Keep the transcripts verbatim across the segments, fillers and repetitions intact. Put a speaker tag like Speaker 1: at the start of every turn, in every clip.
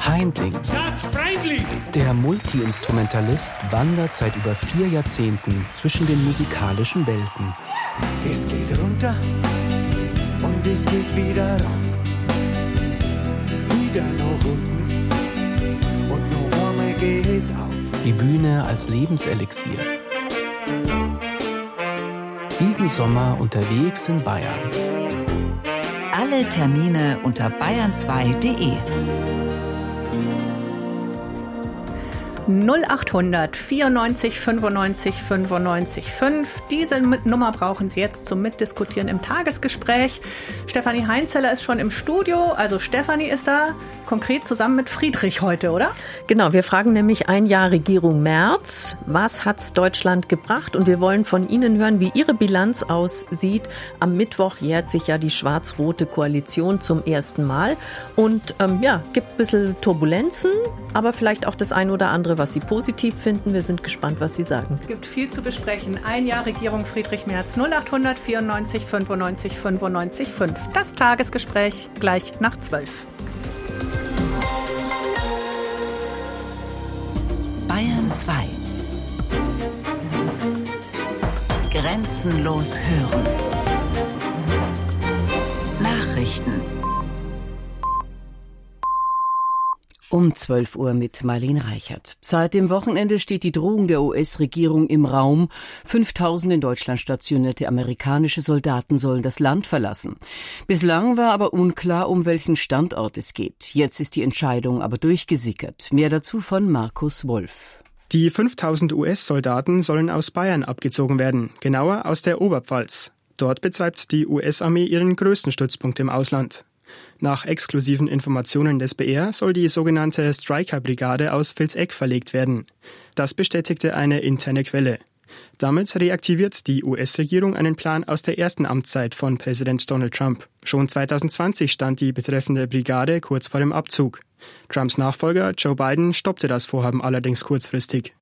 Speaker 1: Haindling. Der Multi-Instrumentalist wandert seit über vier Jahrzehnten zwischen den musikalischen Welten.
Speaker 2: Es geht runter und es geht wieder rauf. Wieder nach unten und noch einmal geht's auf.
Speaker 1: Die Bühne als Lebenselixier. Diesen Sommer unterwegs in Bayern.
Speaker 3: Alle Termine unter bayern zwei punkt de.
Speaker 4: null achthundert vierundneunzig fünfundneunzig fünfundneunzig fünf. Diese Nummer brauchen Sie jetzt zum Mitdiskutieren im Tagesgespräch. Stefanie Heinzeller ist schon im Studio, also Stefanie ist da, konkret zusammen mit Friedrich heute, oder?
Speaker 5: Genau, wir fragen nämlich ein Jahr Regierung Merz. Was hat's Deutschland gebracht? Und wir wollen von Ihnen hören, wie Ihre Bilanz aussieht. Am Mittwoch jährt sich ja die schwarz-rote Koalition zum ersten Mal. Und ähm, ja, gibt ein bisschen Turbulenzen, aber vielleicht auch das ein oder andere, was Sie positiv finden. Wir sind gespannt, was Sie sagen.
Speaker 4: Es gibt viel zu besprechen. Ein Jahr Regierung Friedrich Merz. null achthundert vierundneunzig fünfundneunzig fünfundneunzig fünf. Das Tagesgespräch gleich nach zwölf.
Speaker 3: Bayern zwei. Grenzenlos hören. Nachrichten.
Speaker 6: Um zwölf Uhr mit Marlene Reichert. Seit dem Wochenende steht die Drohung der U S-Regierung im Raum. fünftausend in Deutschland stationierte amerikanische Soldaten sollen das Land verlassen. Bislang war aber unklar, um welchen Standort es geht. Jetzt ist die Entscheidung aber durchgesickert. Mehr dazu von Markus Wolf.
Speaker 7: Die fünftausend U S-Soldaten sollen aus Bayern abgezogen werden, genauer aus der Oberpfalz. Dort betreibt die U S-Armee ihren größten Stützpunkt im Ausland. Nach exklusiven Informationen des B R soll die sogenannte Stryker-Brigade aus Vilseck verlegt werden. Das bestätigte eine interne Quelle. Damit reaktiviert die U S-Regierung einen Plan aus der ersten Amtszeit von Präsident Donald Trump. Schon zweitausendzwanzig stand die betreffende Brigade kurz vor dem Abzug. Trumps Nachfolger Joe Biden stoppte das Vorhaben allerdings kurzfristig.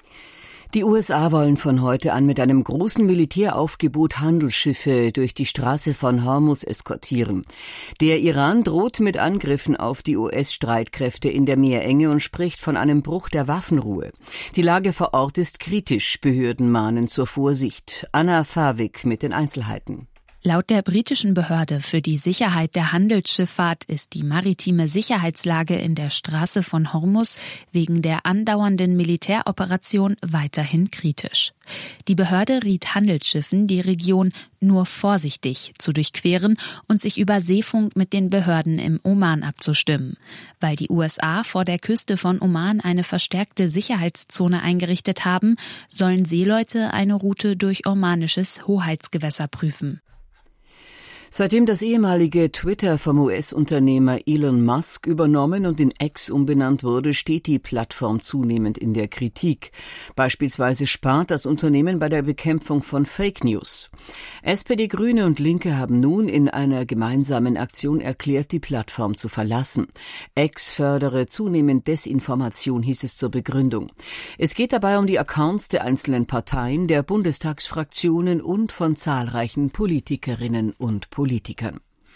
Speaker 6: Die U S A wollen von heute an mit einem großen Militäraufgebot Handelsschiffe durch die Straße von Hormuz eskortieren. Der Iran droht mit Angriffen auf die U S-Streitkräfte in der Meerenge und spricht von einem Bruch der Waffenruhe. Die Lage vor Ort ist kritisch. Behörden mahnen zur Vorsicht. Anna Fawig mit den Einzelheiten.
Speaker 8: Laut der britischen Behörde für die Sicherheit der Handelsschifffahrt ist die maritime Sicherheitslage in der Straße von Hormuz wegen der andauernden Militäroperation weiterhin kritisch. Die Behörde riet Handelsschiffen, die Region nur vorsichtig zu durchqueren und sich über Seefunk mit den Behörden im Oman abzustimmen. Weil die U S A vor der Küste von Oman eine verstärkte Sicherheitszone eingerichtet haben, sollen Seeleute eine Route durch omanisches Hoheitsgewässer prüfen.
Speaker 6: Seitdem das ehemalige Twitter vom U S-Unternehmer Elon Musk übernommen und in X umbenannt wurde, steht die Plattform zunehmend in der Kritik. Beispielsweise spart das Unternehmen bei der Bekämpfung von Fake News. S P D, Grüne und Linke haben nun in einer gemeinsamen Aktion erklärt, die Plattform zu verlassen. X fördere zunehmend Desinformation, hieß es zur Begründung. Es geht dabei um die Accounts der einzelnen Parteien, der Bundestagsfraktionen und von zahlreichen Politikerinnen und Politikern. Politikern.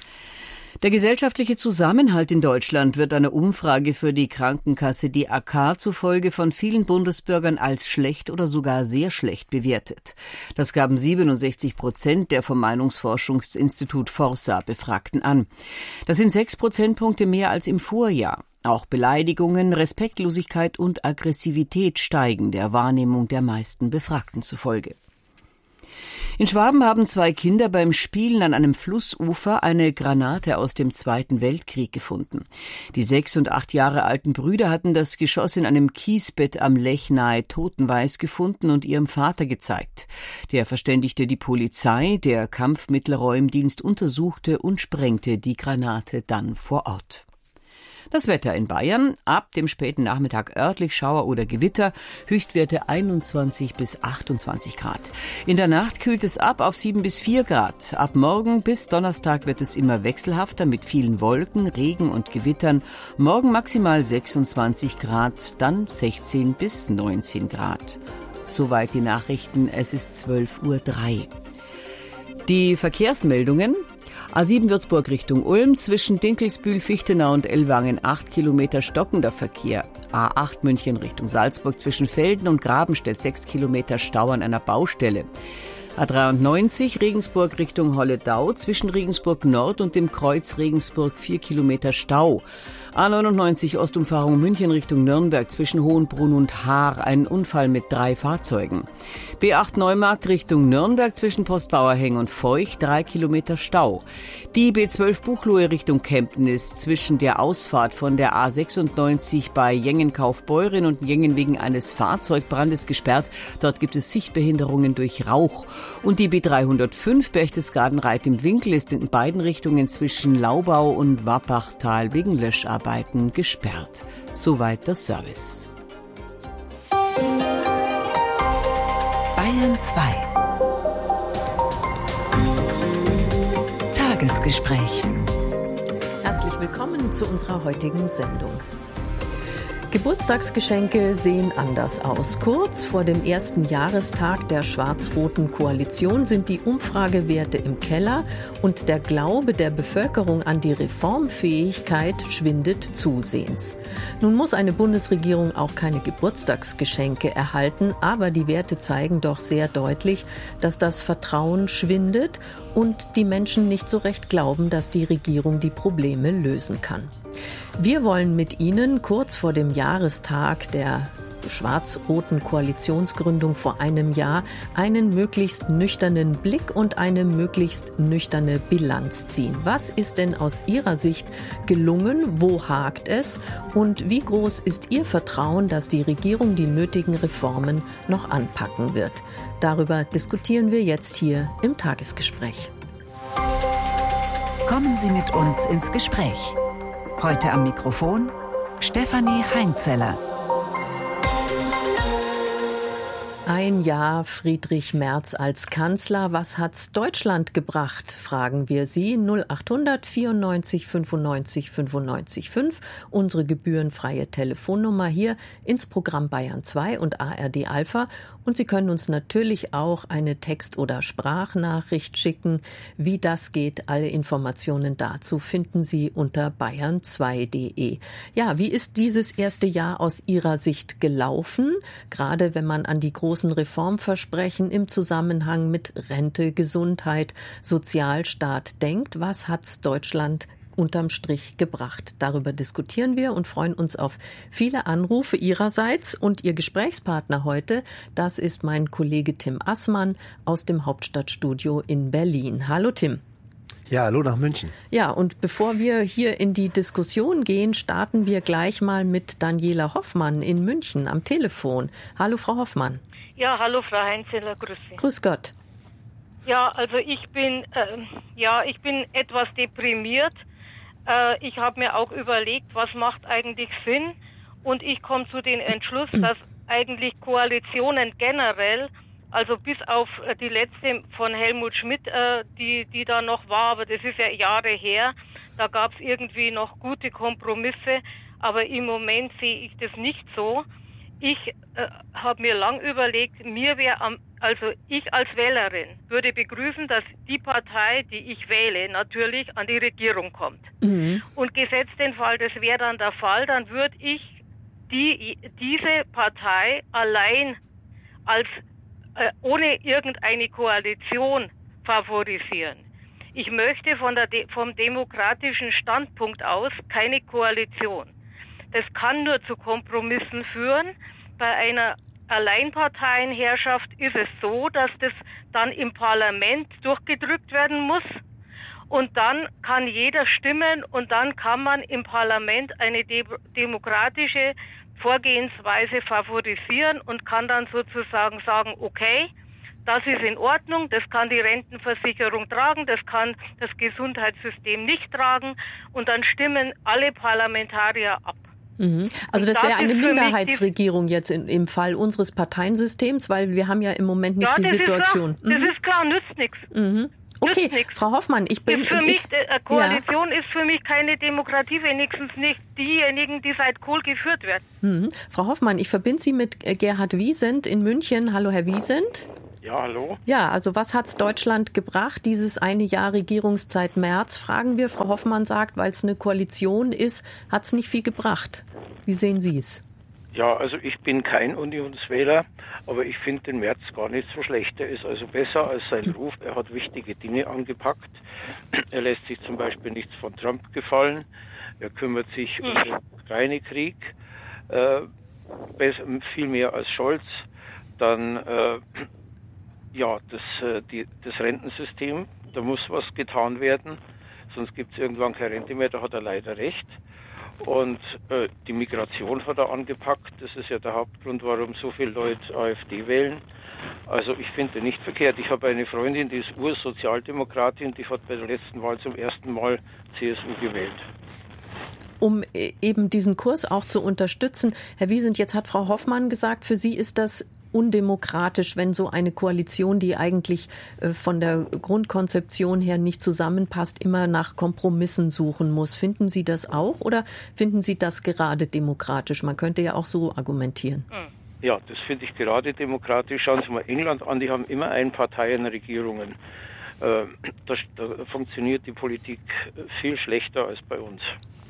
Speaker 6: Der gesellschaftliche Zusammenhalt in Deutschland wird einer Umfrage für die Krankenkasse D A K zufolge von vielen Bundesbürgern als schlecht oder sogar sehr schlecht bewertet. Das gaben siebenundsechzig Prozent der vom Meinungsforschungsinstitut Forsa Befragten an. Das sind sechs Prozentpunkte mehr als im Vorjahr. Auch Beleidigungen, Respektlosigkeit und Aggressivität steigen der Wahrnehmung der meisten Befragten zufolge. In Schwaben haben zwei Kinder beim Spielen an einem Flussufer eine Granate aus dem Zweiten Weltkrieg gefunden. Die sechs und acht Jahre alten Brüder hatten das Geschoss in einem Kiesbett am Lech nahe Totenweiß gefunden und ihrem Vater gezeigt. Der verständigte die Polizei, der Kampfmittelräumdienst untersuchte und sprengte die Granate dann vor Ort. Das Wetter in Bayern, ab dem späten Nachmittag örtlich Schauer oder Gewitter, Höchstwerte einundzwanzig bis achtundzwanzig Grad. In der Nacht kühlt es ab auf sieben bis vier Grad. Ab morgen bis Donnerstag wird es immer wechselhafter mit vielen Wolken, Regen und Gewittern. Morgen maximal sechsundzwanzig Grad, dann sechzehn bis neunzehn Grad. Soweit die Nachrichten, es ist zwölf Uhr drei. Die Verkehrsmeldungen. A sieben Würzburg Richtung Ulm, zwischen Dinkelsbühl, Fichtenau und Ellwangen acht Kilometer stockender Verkehr. A acht München Richtung Salzburg, zwischen Velden und Grabenstedt sechs Kilometer Stau an einer Baustelle. A dreiundneunzig Regensburg Richtung Holledau, zwischen Regensburg Nord und dem Kreuz Regensburg vier Kilometer Stau. A neunundneunzig Ostumfahrung München Richtung Nürnberg, zwischen Hohenbrunn und Haar, ein Unfall mit drei Fahrzeugen. B acht Neumarkt Richtung Nürnberg, zwischen Postbauerhängen und Feucht, drei Kilometer Stau. Die B zwölf Buchloe Richtung Kempten ist zwischen der Ausfahrt von der A sechsundneunzig bei Jengen-Kaufbeuren und Jengen wegen eines Fahrzeugbrandes gesperrt. Dort gibt es Sichtbehinderungen durch Rauch. Und die B dreihundertfünf Berchtesgaden-Reit im Winkel ist in beiden Richtungen zwischen Laubau und Wappachtal wegen Löscharbeiten gesperrt. Soweit das Service.
Speaker 3: Bayern zwei. Tagesgespräch.
Speaker 5: Herzlich willkommen zu unserer heutigen Sendung. Geburtstagsgeschenke sehen anders aus. Kurz vor dem ersten Jahrestag der schwarz-roten Koalition sind die Umfragewerte im Keller und der Glaube der Bevölkerung an die Reformfähigkeit schwindet zusehends. Nun muss eine Bundesregierung auch keine Geburtstagsgeschenke erhalten, aber die Werte zeigen doch sehr deutlich, dass das Vertrauen schwindet und die Menschen nicht so recht glauben, dass die Regierung die Probleme lösen kann. Wir wollen mit Ihnen kurz vor dem Jahrestag der schwarz-roten Koalitionsgründung vor einem Jahr einen möglichst nüchternen Blick und eine möglichst nüchterne Bilanz ziehen. Was ist denn aus Ihrer Sicht gelungen? Wo hakt es? Und wie groß ist Ihr Vertrauen, dass die Regierung die nötigen Reformen noch anpacken wird? Darüber diskutieren wir jetzt hier im Tagesgespräch.
Speaker 3: Kommen Sie mit uns ins Gespräch. Heute am Mikrofon Stefanie Heinzeller.
Speaker 5: Ein Jahr Friedrich Merz als Kanzler. Was hat's Deutschland gebracht? Fragen wir Sie. null acht hundert vierundneunzig fünfundneunzig fünfundneunzig fünf. Unsere gebührenfreie Telefonnummer hier ins Programm Bayern zwei und A R D Alpha. Und Sie können uns natürlich auch eine Text- oder Sprachnachricht schicken. Wie das geht, alle Informationen dazu finden Sie unter bayern zwei punkt de. Ja, wie ist dieses erste Jahr aus Ihrer Sicht gelaufen? Gerade wenn man an die großen Reformversprechen im Zusammenhang mit Rente, Gesundheit, Sozialstaat denkt. Was hat's Deutschland unterm Strich gebracht? Darüber diskutieren wir und freuen uns auf viele Anrufe Ihrerseits. Und Ihr Gesprächspartner heute, das ist mein Kollege Tim Assmann aus dem Hauptstadtstudio in Berlin. Hallo Tim.
Speaker 9: Ja, hallo nach München.
Speaker 5: Ja, und bevor wir hier in die Diskussion gehen, starten wir gleich mal mit Daniela Hoffmann in München am Telefon. Hallo Frau Hoffmann.
Speaker 10: Ja, hallo Frau Heinzeller, grüß Sie.
Speaker 5: Grüß Gott.
Speaker 10: Ja, also ich bin, äh, ja, ich bin etwas deprimiert. Äh, ich habe mir auch überlegt, was macht eigentlich Sinn? Und ich komme zu dem Entschluss, dass eigentlich Koalitionen generell, also bis auf die letzte von Helmut Schmidt, äh, die, die da noch war, aber das ist ja Jahre her, da gab es irgendwie noch gute Kompromisse, aber im Moment sehe ich das nicht so. Ich äh, habe mir lang überlegt, mir wäre am, also ich als Wählerin würde begrüßen, dass die Partei, die ich wähle, natürlich an die Regierung kommt. Mhm. Und gesetzt den Fall, das wäre dann der Fall, dann würde ich die, diese Partei allein als äh, ohne irgendeine Koalition favorisieren. Ich möchte von der De- vom demokratischen Standpunkt aus keine Koalition. Das kann nur zu Kompromissen führen. Bei einer Alleinparteienherrschaft ist es so, dass das dann im Parlament durchgedrückt werden muss. Und dann kann jeder stimmen und dann kann man im Parlament eine de- demokratische Vorgehensweise favorisieren und kann dann sozusagen sagen, okay, das ist in Ordnung, das kann die Rentenversicherung tragen, das kann das Gesundheitssystem nicht tragen und dann stimmen alle Parlamentarier ab.
Speaker 5: Mhm. Also das, das wäre eine Minderheitsregierung jetzt in, im Fall unseres Parteiensystems, weil wir haben ja im Moment nicht ja, die Situation.
Speaker 10: Ist klar, mhm. Das ist klar, nützt nichts.
Speaker 5: Mhm. Okay, Frau Hoffmann, ich bin...
Speaker 10: Ist für mich,
Speaker 5: ich,
Speaker 10: äh, Koalition ja. ist für mich keine Demokratie, wenigstens nicht diejenigen, die seit Kohl geführt werden.
Speaker 5: Mhm. Frau Hoffmann, ich verbinde Sie mit Gerhard Wiesent in München. Hallo, Herr Wiesent.
Speaker 11: Ja, hallo.
Speaker 5: Ja, also was hat's Deutschland gebracht, dieses eine Jahr Regierungszeit Merz? Fragen wir. Frau Hoffmann sagt, weil es eine Koalition ist, hat's nicht viel gebracht. Wie sehen Sie es?
Speaker 11: Ja, also ich bin kein Unionswähler, aber ich finde den Merz gar nicht so schlecht. Er ist also besser als sein Ruf. Er hat wichtige Dinge angepackt. Er lässt sich zum Beispiel nichts von Trump gefallen. Er kümmert sich um den Ukraine-Krieg äh, viel mehr als Scholz. Dann äh, ja, das, äh, die, das Rentensystem, da muss was getan werden, sonst gibt es irgendwann keine Rente mehr, da hat er leider recht. Und äh, die Migration hat er angepackt, das ist ja der Hauptgrund, warum so viele Leute AfD wählen. Also ich finde nicht verkehrt. Ich habe eine Freundin, die ist Ursozialdemokratin, die hat bei der letzten Wahl zum ersten Mal C S U gewählt.
Speaker 5: Um eben diesen Kurs auch zu unterstützen, Herr Wiesent, jetzt hat Frau Hoffmann gesagt, für Sie ist das undemokratisch, wenn so eine Koalition, die eigentlich äh, von der Grundkonzeption her nicht zusammenpasst, immer nach Kompromissen suchen muss. Finden Sie das auch oder finden Sie das gerade demokratisch? Man könnte ja auch so argumentieren.
Speaker 11: Ja, das finde ich gerade demokratisch. Schauen Sie mal England an, die haben immer Einparteienregierungen. Äh, da, da funktioniert die Politik viel schlechter als bei uns.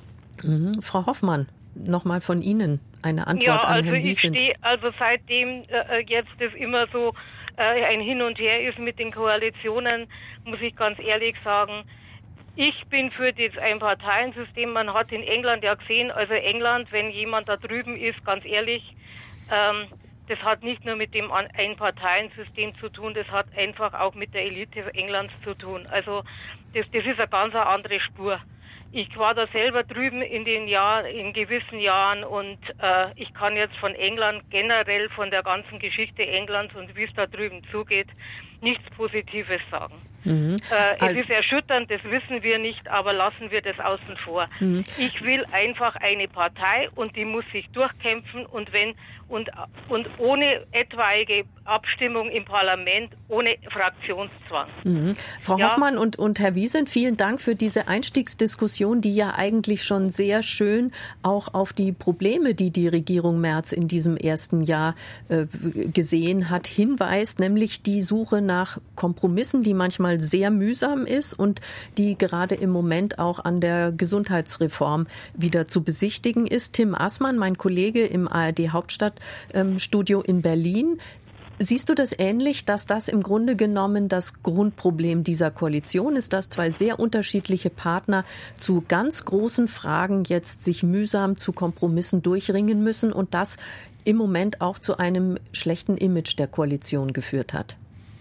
Speaker 5: Mhm. Frau Hoffmann, nochmal von Ihnen eine Antwort
Speaker 10: ja,
Speaker 5: an
Speaker 10: also
Speaker 5: Herrn Wiesent.
Speaker 10: Ich stehe, also seitdem äh, jetzt das immer so äh, ein Hin und Her ist mit den Koalitionen, muss ich ganz ehrlich sagen, ich bin für das Einparteiensystem. Man hat in England ja gesehen, also England, wenn jemand da drüben ist, ganz ehrlich, ähm, das hat nicht nur mit dem Einparteiensystem zu tun, das hat einfach auch mit der Elite Englands zu tun. Also das, das ist eine ganz andere Spur. Ich war da selber drüben in den Jahren, in gewissen Jahren und äh, ich kann jetzt von England generell, von der ganzen Geschichte Englands und wie es da drüben zugeht, nichts Positives sagen. Mhm. Äh, es ist erschütternd, das wissen wir nicht, aber lassen wir das außen vor. Mhm. Ich will einfach eine Partei und die muss sich durchkämpfen und wenn und und ohne etwaige Abstimmung im Parlament, ohne Fraktionszwang.
Speaker 5: Mhm. Frau
Speaker 10: ja.
Speaker 5: Hoffmann und, und Herr Wiesent, vielen Dank für diese Einstiegsdiskussion, die ja eigentlich schon sehr schön auch auf die Probleme, die die Regierung Merz in diesem ersten Jahr äh, gesehen hat, hinweist, nämlich die Suche nach Kompromissen, die manchmal sehr mühsam ist und die gerade im Moment auch an der Gesundheitsreform wieder zu besichtigen ist. Tim Assmann, mein Kollege im A R D Hauptstadtstudio in Berlin. Siehst du das ähnlich, dass das im Grunde genommen das Grundproblem dieser Koalition ist, dass zwei sehr unterschiedliche Partner zu ganz großen Fragen jetzt sich mühsam zu Kompromissen durchringen müssen und das im Moment auch zu einem schlechten Image der Koalition geführt hat?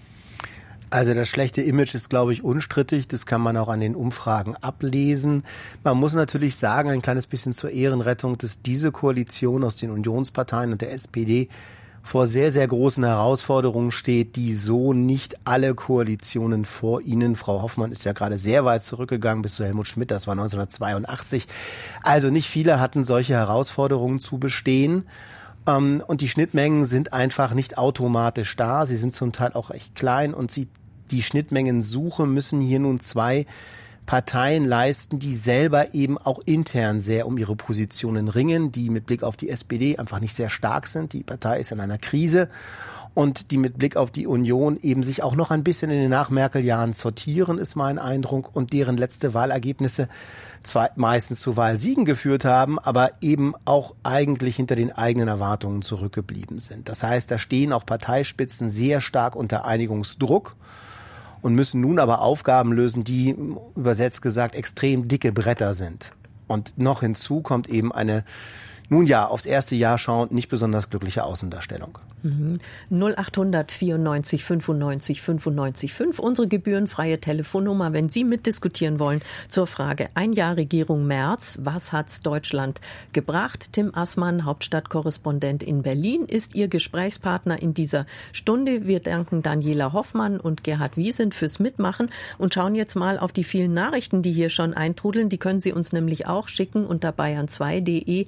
Speaker 9: Also das schlechte Image ist, glaube ich, unstrittig. Das kann man auch an den Umfragen ablesen. Man muss natürlich sagen, ein kleines bisschen zur Ehrenrettung, dass diese Koalition aus den Unionsparteien und der S P D vor sehr, sehr großen Herausforderungen steht, die so nicht alle Koalitionen vor ihnen. Frau Hoffmann ist ja gerade sehr weit zurückgegangen bis zu Helmut Schmidt, das war neunzehnhundertzweiundachtzig. Also nicht viele hatten solche Herausforderungen zu bestehen. Und die Schnittmengen sind einfach nicht automatisch da. Sie sind zum Teil auch echt klein und sie, die Schnittmengensuche müssen hier nun zwei Parteien leisten, die selber eben auch intern sehr um ihre Positionen ringen, die mit Blick auf die S P D einfach nicht sehr stark sind. Die Partei ist in einer Krise und die mit Blick auf die Union eben sich auch noch ein bisschen in den Nach-Merkel-Jahren sortieren, ist mein Eindruck, und deren letzte Wahlergebnisse zwar meistens zu Wahlsiegen geführt haben, aber eben auch eigentlich hinter den eigenen Erwartungen zurückgeblieben sind. Das heißt, da stehen auch Parteispitzen sehr stark unter Einigungsdruck und müssen nun aber Aufgaben lösen, die, übersetzt gesagt, extrem dicke Bretter sind. Und noch hinzu kommt eben eine, nun ja, aufs erste Jahr schauend, nicht besonders glückliche Außendarstellung.
Speaker 5: Mhm. null acht hundert vierundneunzig fünfundneunzig fünfundneunzig fünf, unsere gebührenfreie Telefonnummer, wenn Sie mitdiskutieren wollen zur Frage ein Jahr Regierung Merz, was hat's Deutschland gebracht? Tim Assmann, Hauptstadtkorrespondent in Berlin, ist Ihr Gesprächspartner in dieser Stunde. Wir danken Daniela Hoffmann und Gerhard Wiesent fürs Mitmachen und schauen jetzt mal auf die vielen Nachrichten, die hier schon eintrudeln. Die können Sie uns nämlich auch schicken. Unter bayern zwei punkt de finden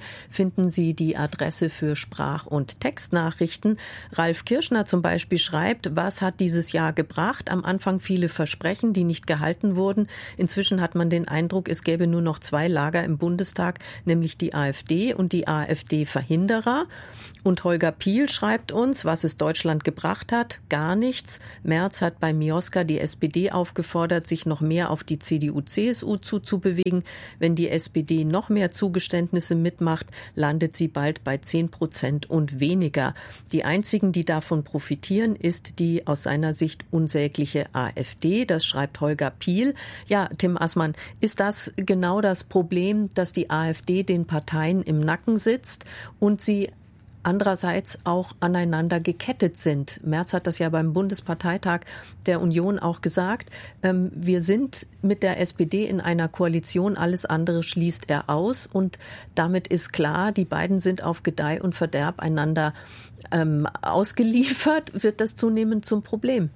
Speaker 5: finden Sie die Adresse für Sprach- und Textnachrichten. Ralf Kirschner zum Beispiel schreibt, was hat dieses Jahr gebracht? Am Anfang viele Versprechen, die nicht gehalten wurden. Inzwischen hat man den Eindruck, es gäbe nur noch zwei Lager im Bundestag, nämlich die AfD und die AfD-Verhinderer. Und Holger Piel schreibt uns, was es Deutschland gebracht hat, gar nichts. Merz hat bei Mioska die S P D aufgefordert, sich noch mehr auf die C D U C S U zuzubewegen. Wenn die S P D noch mehr Zugeständnisse mitmacht, landet sie bald bei zehn Prozent und weniger. Die einzigen, die davon profitieren, ist die aus seiner Sicht unsägliche AfD. Das schreibt Holger Piel. Ja, Tim Assmann, ist das genau das Problem, dass die AfD den Parteien im Nacken sitzt und sie andererseits auch aneinander gekettet sind? Merz hat das ja beim Bundesparteitag der Union auch gesagt. Ähm, wir sind mit der S P D in einer Koalition, alles andere schließt er aus. Und damit ist klar, die beiden sind auf Gedeih und Verderb einander ähm, ausgeliefert. Wird das zunehmend zum Problem?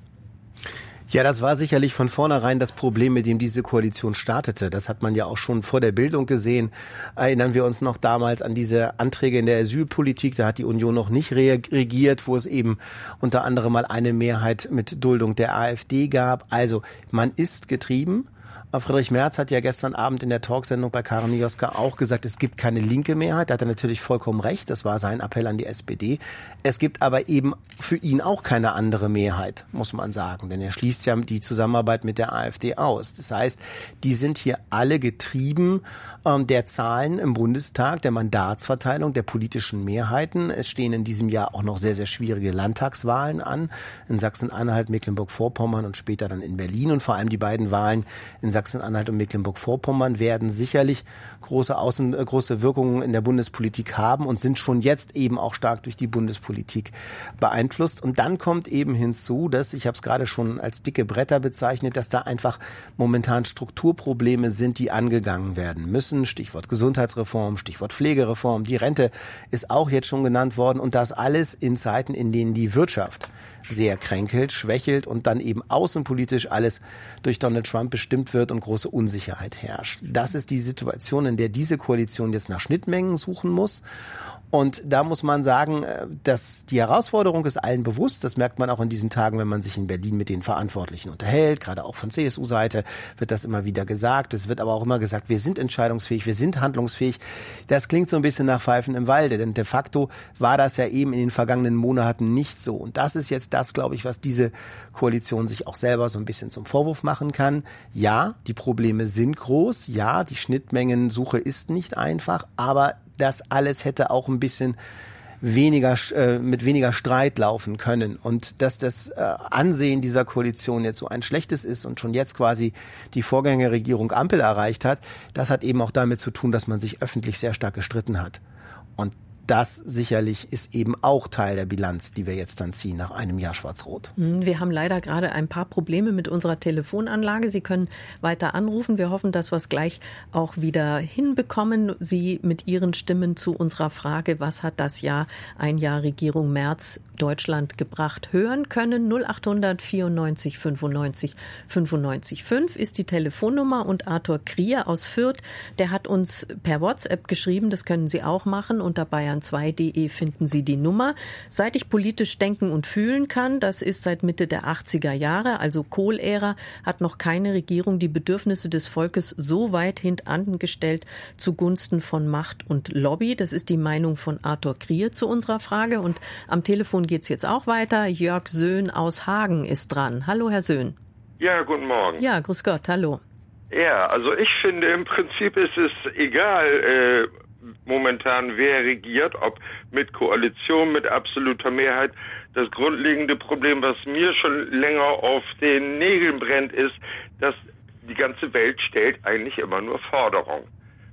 Speaker 9: Ja, das war sicherlich von vornherein das Problem, mit dem diese Koalition startete. Das hat man ja auch schon vor der Bildung gesehen. Erinnern wir uns noch damals an diese Anträge in der Asylpolitik. Da hat die Union noch nicht regiert, wo es eben unter anderem mal eine Mehrheit mit Duldung der AfD gab. Also man ist getrieben. Friedrich Merz hat ja gestern Abend in der Talksendung bei Karin Mioska auch gesagt, es gibt keine linke Mehrheit. Da hat er natürlich vollkommen recht. Das war sein Appell an die S P D. Es gibt aber eben für ihn auch keine andere Mehrheit, muss man sagen. Denn er schließt ja die Zusammenarbeit mit der AfD aus. Das heißt, die sind hier alle getrieben ähm, der Zahlen im Bundestag, der Mandatsverteilung, der politischen Mehrheiten. Es stehen in diesem Jahr auch noch sehr, sehr schwierige Landtagswahlen an. In Sachsen-Anhalt, Mecklenburg-Vorpommern und später dann in Berlin. Und vor allem die beiden Wahlen in Sachsen-Anhalt und Mecklenburg-Vorpommern werden sicherlich große Außen, äh, große Wirkungen in der Bundespolitik haben und sind schon jetzt eben auch stark durch die Bundespolitik beeinflusst. Und dann kommt eben hinzu, dass, ich habe es gerade schon als dicke Bretter bezeichnet, dass da einfach momentan Strukturprobleme sind, die angegangen werden müssen. Stichwort Gesundheitsreform, Stichwort Pflegereform. Die Rente ist auch jetzt schon genannt worden. Und das alles in Zeiten, in denen die Wirtschaft sehr kränkelt, schwächelt und dann eben außenpolitisch alles durch Donald Trump bestimmt wird und große Unsicherheit herrscht. Das ist die Situation, in der diese Koalition jetzt nach Schnittmengen suchen muss. Und da muss man sagen, dass die Herausforderung ist allen bewusst. Das merkt man auch in diesen Tagen, wenn man sich in Berlin mit den Verantwortlichen unterhält. Gerade auch von C S U-Seite wird das immer wieder gesagt. Es wird aber auch immer gesagt, wir sind entscheidungsfähig, wir sind handlungsfähig. Das klingt so ein bisschen nach Pfeifen im Walde, denn de facto war das ja eben in den vergangenen Monaten nicht so. Und das ist jetzt das, glaube ich, was diese Koalition sich auch selber so ein bisschen zum Vorwurf machen kann. Ja, die Probleme sind groß. Ja, die Schnittmengensuche ist nicht einfach, aber das alles hätte auch ein bisschen weniger äh, mit weniger Streit laufen können. Und dass das äh, Ansehen dieser Koalition jetzt so ein schlechtes ist und schon jetzt quasi die Vorgängerregierung Ampel erreicht hat, das hat eben auch damit zu tun, dass man sich öffentlich sehr stark gestritten hat. Und das sicherlich ist eben auch Teil der Bilanz, die wir jetzt dann ziehen nach einem Jahr Schwarz-Rot.
Speaker 5: Wir haben leider gerade ein paar Probleme mit unserer Telefonanlage. Sie können weiter anrufen. Wir hoffen, dass wir es gleich auch wieder hinbekommen. Sie mit Ihren Stimmen zu unserer Frage, was hat das Jahr, ein Jahr Regierung Merz Deutschland gebracht, hören können. null acht hundert vierundneunzig fünfundneunzig fünfundneunzig fünf ist die Telefonnummer und Arthur Krier aus Fürth, der hat uns per WhatsApp geschrieben, das können Sie auch machen. Unter bayern zwei punkt de finden Sie die Nummer. Seit ich politisch denken und fühlen kann, das ist seit Mitte der achtziger Jahre, also Kohl-Ära, hat noch keine Regierung die Bedürfnisse des Volkes so weit hintangestellt zugunsten von Macht und Lobby. Das ist die Meinung von Arthur Krier zu unserer Frage. Und am Telefon geht's jetzt auch weiter. Jörg Söhn aus Hagen ist dran. Hallo, Herr Söhn.
Speaker 12: Ja, guten Morgen.
Speaker 5: Ja, grüß Gott, hallo.
Speaker 12: Ja, also ich finde, im Prinzip ist es egal, äh, momentan wer regiert, ob mit Koalition, mit absoluter Mehrheit. Das grundlegende Problem, was mir schon länger auf den Nägeln brennt, ist, dass die ganze Welt stellt eigentlich immer nur Forderungen.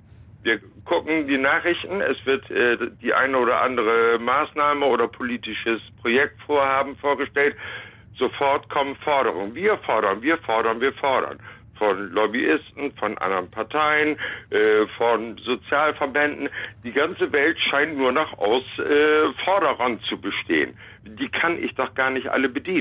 Speaker 12: Wir gucken die Nachrichten, es wird äh, die eine oder andere Maßnahme oder politisches Projektvorhaben vorgestellt. Sofort kommen Forderungen. Wir fordern, wir fordern, wir fordern. Von Lobbyisten, von anderen Parteien, äh, von Sozialverbänden. Die ganze Welt scheint nur noch aus äh, Forderern zu bestehen. Die kann ich doch gar nicht alle bedienen.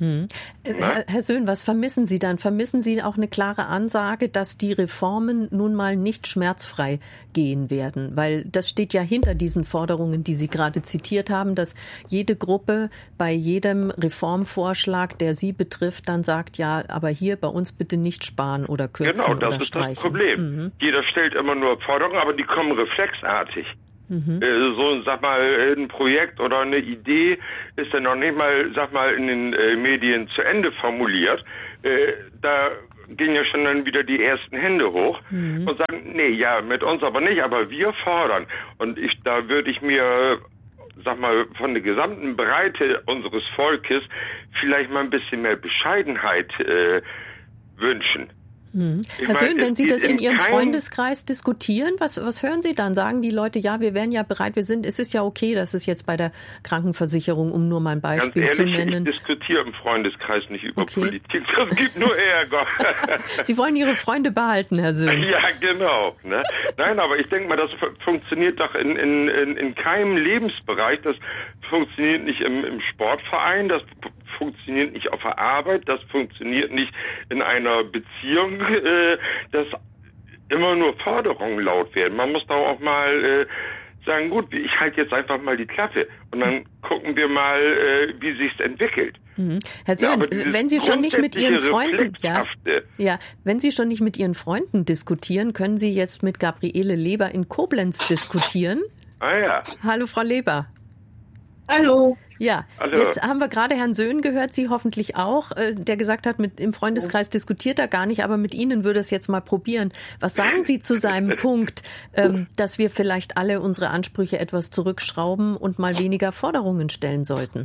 Speaker 5: Hm. Herr, Herr Söhn, was vermissen Sie dann? Vermissen Sie auch eine klare Ansage, dass die Reformen nun mal nicht schmerzfrei gehen werden? Weil das steht ja hinter diesen Forderungen, die Sie gerade zitiert haben, dass jede Gruppe bei jedem Reformvorschlag, der Sie betrifft, dann sagt, ja, aber hier bei uns bitte nicht sparen oder kürzen
Speaker 12: genau, das
Speaker 5: oder
Speaker 12: ist
Speaker 5: streichen.
Speaker 12: Das Problem. Mhm. Jeder stellt immer nur Forderungen, aber die kommen reflexartig. Mhm. So, sag mal, ein Projekt oder eine Idee ist dann noch nicht mal, sag mal, in den äh, Medien zu Ende formuliert. Äh, da gehen ja schon dann wieder die ersten Hände hoch mhm. und sagen, nee, ja, mit uns aber nicht, aber wir fordern. Und ich, da würde ich mir, sag mal, von der gesamten Breite unseres Volkes vielleicht mal ein bisschen mehr Bescheidenheit äh, wünschen.
Speaker 5: Hm. Herr Söhn, wenn Sie das in Ihrem Freundeskreis diskutieren, was, was hören Sie dann? Sagen die Leute, ja, wir wären ja bereit, wir sind, es ist ja okay, dass es jetzt bei der Krankenversicherung, um nur mal ein Beispiel
Speaker 12: Ganz ehrlich,
Speaker 5: zu nennen.
Speaker 12: Ich diskutiere im Freundeskreis nicht über okay. Politik, das gibt nur Ärger.
Speaker 5: Sie wollen Ihre Freunde behalten, Herr Söhn.
Speaker 12: Ja, genau. Ne? Nein, aber ich denke mal, das funktioniert doch in, in, in, in keinem Lebensbereich. Das funktioniert nicht im, im Sportverein, das funktioniert nicht auf der Arbeit, das funktioniert nicht in einer Beziehung, äh, dass immer nur Forderungen laut werden. Man muss da auch mal äh, sagen, gut, ich halte jetzt einfach mal die Klappe und dann gucken wir mal, äh, wie sich's entwickelt.
Speaker 5: Mhm. Herr Söhn, ja, wenn Sie schon nicht mit Ihren Freunden, ja, ja, wenn Sie schon nicht mit Ihren Freunden diskutieren, können Sie jetzt mit Gabriele Leber in Koblenz diskutieren?
Speaker 12: Ah ja.
Speaker 5: Hallo, Frau Leber.
Speaker 13: Hallo.
Speaker 5: Ja,
Speaker 12: Hallo.
Speaker 5: Jetzt haben wir gerade Herrn Söhn gehört, Sie hoffentlich auch, der gesagt hat, mit im Freundeskreis diskutiert er gar nicht, aber mit Ihnen würde es jetzt mal probieren. Was sagen Sie zu seinem Punkt, ähm, dass wir vielleicht alle unsere Ansprüche etwas zurückschrauben und mal weniger Forderungen stellen sollten?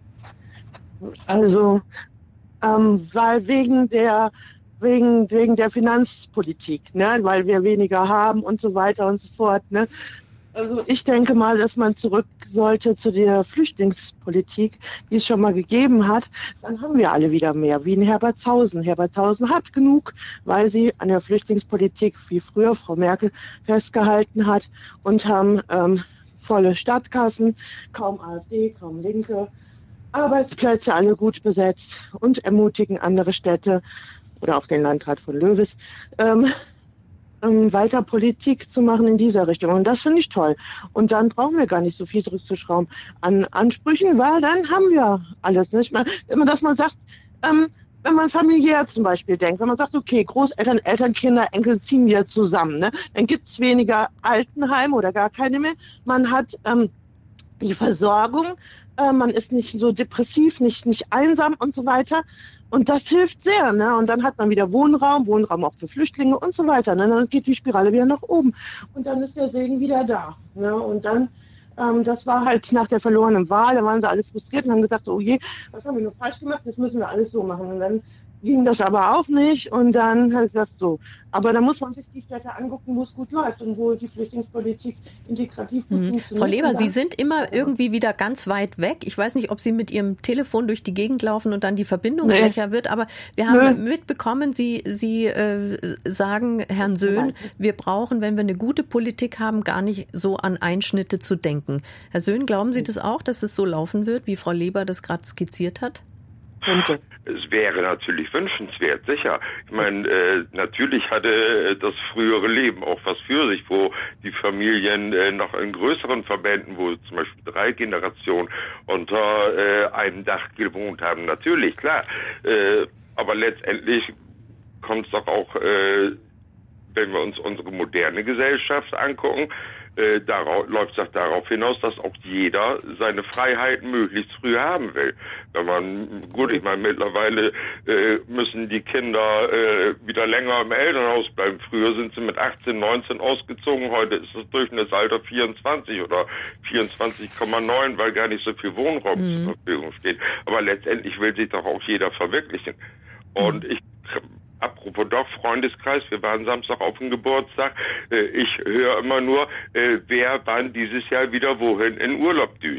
Speaker 13: Also, ähm, weil wegen der wegen wegen der Finanzpolitik, ne, weil wir weniger haben und so weiter und so fort, ne. Also ich denke mal, dass man zurück sollte zu der Flüchtlingspolitik, die es schon mal gegeben hat. Dann haben wir alle wieder mehr, wie in Herbertshausen. Herbertshausen hat genug, weil sie an der Flüchtlingspolitik, wie früher Frau Merkel, festgehalten hat und haben ähm, volle Stadtkassen, kaum AfD, kaum Linke, Arbeitsplätze alle gut besetzt und ermutigen andere Städte oder auch den Landrat von Löwes, ähm, weiter Politik zu machen in dieser Richtung. Und das finde ich toll. Und dann brauchen wir gar nicht so viel zurückzuschrauben an Ansprüchen, weil dann haben wir alles. Nicht mehr. Immer, dass man sagt, ähm, wenn man familiär zum Beispiel denkt, wenn man sagt, okay, Großeltern, Eltern, Kinder, Enkel ziehen wir zusammen, ne? Dann gibt es weniger Altenheime oder gar keine mehr. Man hat ähm, die Versorgung, äh, man ist nicht so depressiv, nicht, nicht einsam und so weiter. Und das hilft sehr, ne? Und dann hat man wieder Wohnraum, Wohnraum auch für Flüchtlinge und so weiter. Ne? Dann geht die Spirale wieder nach oben. Und dann ist der Segen wieder da. Ne? Und dann, ähm, das war halt nach der verlorenen Wahl, da waren sie alle frustriert und haben gesagt, oh je, was haben wir nur falsch gemacht, jetzt müssen wir alles so machen. Und dann ging das aber auch nicht. Und dann habe ich gesagt, so. Aber da muss man sich die Städte angucken, wo es gut läuft und wo die Flüchtlingspolitik integrativ gut
Speaker 5: mhm.
Speaker 13: funktioniert.
Speaker 5: Frau Leber, Sie sind immer irgendwie wieder ganz weit weg. Ich weiß nicht, ob Sie mit Ihrem Telefon durch die Gegend laufen und dann die Verbindung nee. schwächer wird, aber wir haben nee. mitbekommen, Sie, Sie äh, sagen Herrn Söhn, wir brauchen, wenn wir eine gute Politik haben, gar nicht so an Einschnitte zu denken. Herr Söhn, glauben Sie das auch, dass es so laufen wird, wie Frau Leber das gerade skizziert hat?
Speaker 13: Könnte.
Speaker 12: Es wäre natürlich wünschenswert, sicher. Ich meine, äh, natürlich hatte das frühere Leben auch was für sich, wo die Familien äh, noch in größeren Verbänden, wo zum Beispiel drei Generationen unter äh, einem Dach gewohnt haben. Natürlich, klar. Äh, aber letztendlich kommt es doch auch, äh, wenn wir uns unsere moderne Gesellschaft angucken, Äh, darauf, läuft es darauf hinaus, dass auch jeder seine Freiheiten möglichst früh haben will. Wenn man, gut, ich meine, mittlerweile äh, müssen die Kinder äh, wieder länger im Elternhaus bleiben. Früher sind sie mit achtzehn, neunzehn ausgezogen, heute ist das Durchschnittsalter vierundzwanzig oder vierundzwanzig Komma neun, weil gar nicht so viel Wohnraum mhm. zur Verfügung steht. Aber letztendlich will sich doch auch jeder verwirklichen. Und ich apropos doch, Freundeskreis, wir waren Samstag auf dem Geburtstag. Ich höre immer nur, wer wann dieses Jahr wieder wohin in Urlaub düst.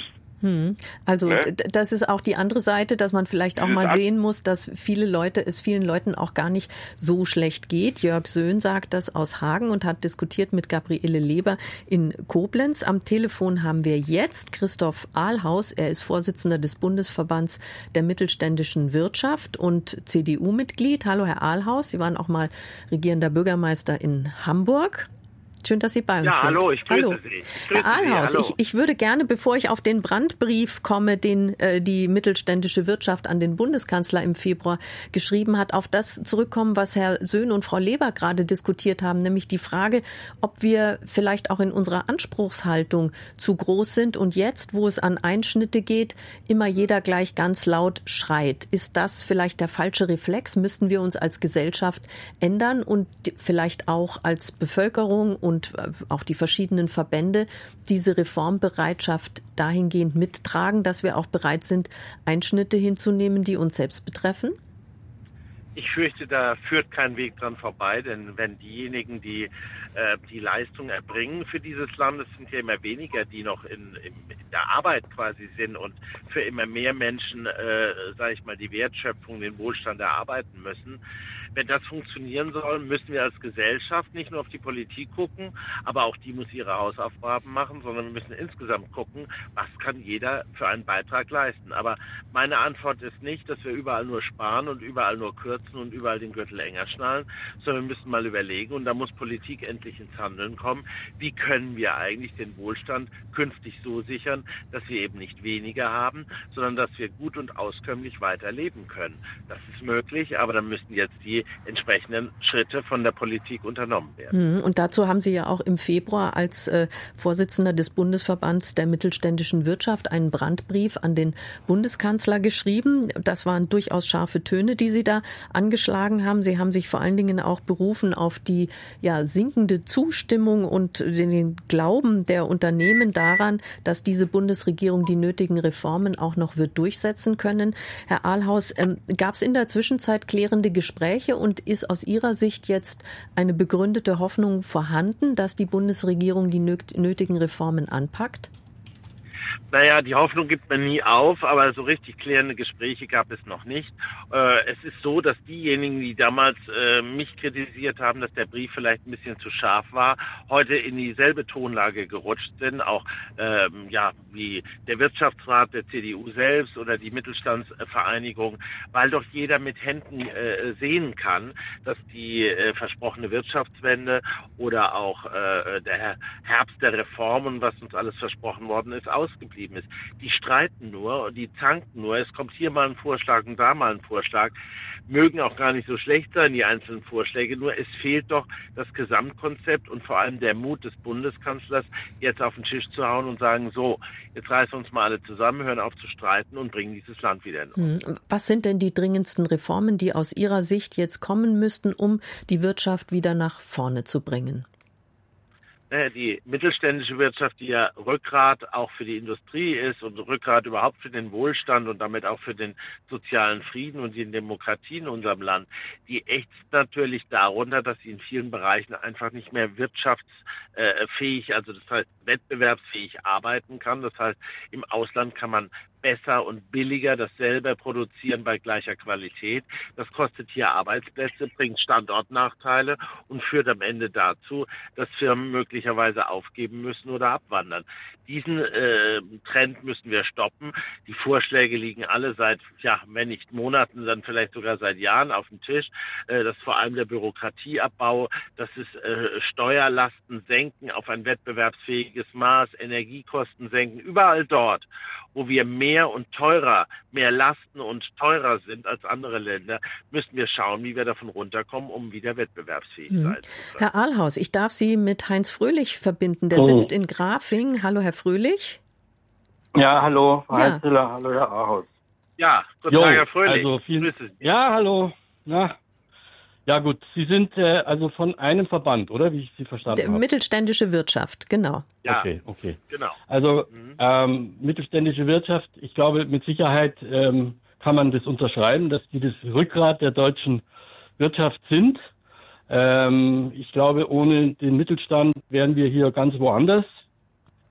Speaker 5: Hm. Also
Speaker 12: ne?
Speaker 5: das ist auch die andere Seite, dass man vielleicht auch mal sehen muss, dass viele Leute, es vielen Leuten auch gar nicht so schlecht geht. Jörg Söhn sagt das aus Hagen und hat diskutiert mit Gabriele Leber in Koblenz. Am Telefon haben wir jetzt Christoph Ahlhaus. Er ist Vorsitzender des Bundesverbands der mittelständischen Wirtschaft und C D U-Mitglied. Hallo, Herr Ahlhaus. Sie waren auch mal regierender Bürgermeister in Hamburg. Schön, dass Sie bei uns
Speaker 14: ja,
Speaker 5: sind.
Speaker 14: Hallo, ich grüße
Speaker 5: hallo.
Speaker 14: Sie. Ich grüße
Speaker 5: Herr Ahlhaus,
Speaker 14: Sie, hallo.
Speaker 5: ich, ich würde gerne, bevor ich auf den Brandbrief komme, den äh, die mittelständische Wirtschaft an den Bundeskanzler im Februar geschrieben hat, auf das zurückkommen, was Herr Söhn und Frau Leber gerade diskutiert haben, nämlich die Frage, ob wir vielleicht auch in unserer Anspruchshaltung zu groß sind und jetzt, wo es an Einschnitte geht, immer jeder gleich ganz laut schreit. Ist das vielleicht der falsche Reflex? Müssten wir uns als Gesellschaft ändern und vielleicht auch als Bevölkerung und und auch die verschiedenen Verbände diese Reformbereitschaft dahingehend mittragen, dass wir auch bereit sind, Einschnitte hinzunehmen, die uns selbst betreffen?
Speaker 14: Ich fürchte, da führt kein Weg dran vorbei, denn wenn diejenigen, die äh, die Leistung erbringen für dieses Land, es sind ja immer weniger, die noch in, in, in der Arbeit quasi sind und für immer mehr Menschen, äh, sage ich mal, die Wertschöpfung, den Wohlstand erarbeiten müssen. Wenn das funktionieren soll, müssen wir als Gesellschaft nicht nur auf die Politik gucken, aber auch die muss ihre Hausaufgaben machen, sondern wir müssen insgesamt gucken, was kann jeder für einen Beitrag leisten. Aber meine Antwort ist nicht, dass wir überall nur sparen und überall nur kürzen und überall den Gürtel enger schnallen, sondern wir müssen mal überlegen, und da muss Politik endlich ins Handeln kommen, wie können wir eigentlich den Wohlstand künftig so sichern, dass wir eben nicht weniger haben, sondern dass wir gut und auskömmlich weiterleben können. Das ist möglich, aber dann müssen jetzt die entsprechenden Schritte von der Politik unternommen werden.
Speaker 5: Und dazu haben Sie ja auch im Februar als äh, Vorsitzender des Bundesverbands der mittelständischen Wirtschaft einen Brandbrief an den Bundeskanzler geschrieben. Das waren durchaus scharfe Töne, die Sie da angeschlagen haben. Sie haben sich vor allen Dingen auch berufen auf die ja, sinkende Zustimmung und den, den Glauben der Unternehmen daran, dass diese Bundesregierung die nötigen Reformen auch noch wird durchsetzen können. Herr Ahlhaus, ähm, gab es in der Zwischenzeit klärende Gespräche und ist aus Ihrer Sicht jetzt eine begründete Hoffnung vorhanden, dass die Bundesregierung die nötigen Reformen anpackt?
Speaker 14: Naja, die Hoffnung gibt man nie auf, aber so richtig klärende Gespräche gab es noch nicht. Äh, es ist so, dass diejenigen, die damals äh, mich kritisiert haben, dass der Brief vielleicht ein bisschen zu scharf war, heute in dieselbe Tonlage gerutscht sind, auch ähm, ja wie der Wirtschaftsrat der C D U selbst oder die Mittelstandsvereinigung, weil doch jeder mit Händen äh, sehen kann, dass die äh, versprochene Wirtschaftswende oder auch äh, der Herbst der Reformen, was uns alles versprochen worden ist, ausgeblieben ist. Die streiten nur und die zanken nur. Es kommt hier mal ein Vorschlag und da mal ein Vorschlag. Mögen auch gar nicht so schlecht sein, die einzelnen Vorschläge. Nur es fehlt doch das Gesamtkonzept und vor allem der Mut des Bundeskanzlers, jetzt auf den Tisch zu hauen und sagen, so, jetzt reißen wir uns mal alle zusammen, hören auf zu streiten und bringen dieses Land wieder in Ordnung.
Speaker 5: Was sind denn die dringendsten Reformen, die aus Ihrer Sicht jetzt kommen müssten, um die Wirtschaft wieder nach vorne zu bringen?
Speaker 14: Die mittelständische Wirtschaft, die ja Rückgrat auch für die Industrie ist und Rückgrat überhaupt für den Wohlstand und damit auch für den sozialen Frieden und die Demokratie in unserem Land, die ächzt natürlich darunter, dass sie in vielen Bereichen einfach nicht mehr wirtschaftsfähig, also das heißt wettbewerbsfähig arbeiten kann. Das heißt, im Ausland kann man besser und billiger dasselbe produzieren bei gleicher Qualität. Das kostet hier Arbeitsplätze, bringt Standortnachteile und führt am Ende dazu, dass Firmen möglicherweise aufgeben müssen oder abwandern. Diesen äh, Trend müssen wir stoppen. Die Vorschläge liegen alle seit, ja, wenn nicht Monaten, dann vielleicht sogar seit Jahren auf dem Tisch. Äh, das ist vor allem der Bürokratieabbau, das ist äh, Steuerlasten senken auf ein wettbewerbsfähiges Maß, Energiekosten senken, überall dort, wo wir mehr und teurer, mehr Lasten und teurer sind als andere Länder, müssen wir schauen, wie wir davon runterkommen, um wieder wettbewerbsfähig mhm. sein zu können.
Speaker 5: Herr Ahlhaus, ich darf Sie mit Heinz Fröhlich verbinden. Der oh. sitzt in Grafing. Hallo, Herr Fröhlich.
Speaker 15: Ja, hallo, Frau
Speaker 5: ja.
Speaker 15: Heinzeler. Hallo, Herr Ahlhaus.
Speaker 14: Ja, guten Tag, Herr Fröhlich.
Speaker 15: Also viel, ja, hallo. Ja. Ja gut, Sie sind äh, also von einem Verband, oder? Wie ich Sie verstanden habe.
Speaker 5: Mittelständische Wirtschaft, genau.
Speaker 14: Ja,
Speaker 15: okay, okay.
Speaker 14: Genau.
Speaker 15: Also
Speaker 14: mhm.
Speaker 15: ähm, mittelständische Wirtschaft, ich glaube mit Sicherheit ähm, kann man das unterschreiben, dass die das Rückgrat der deutschen Wirtschaft sind. Ähm, ich glaube, ohne den Mittelstand wären wir hier ganz woanders.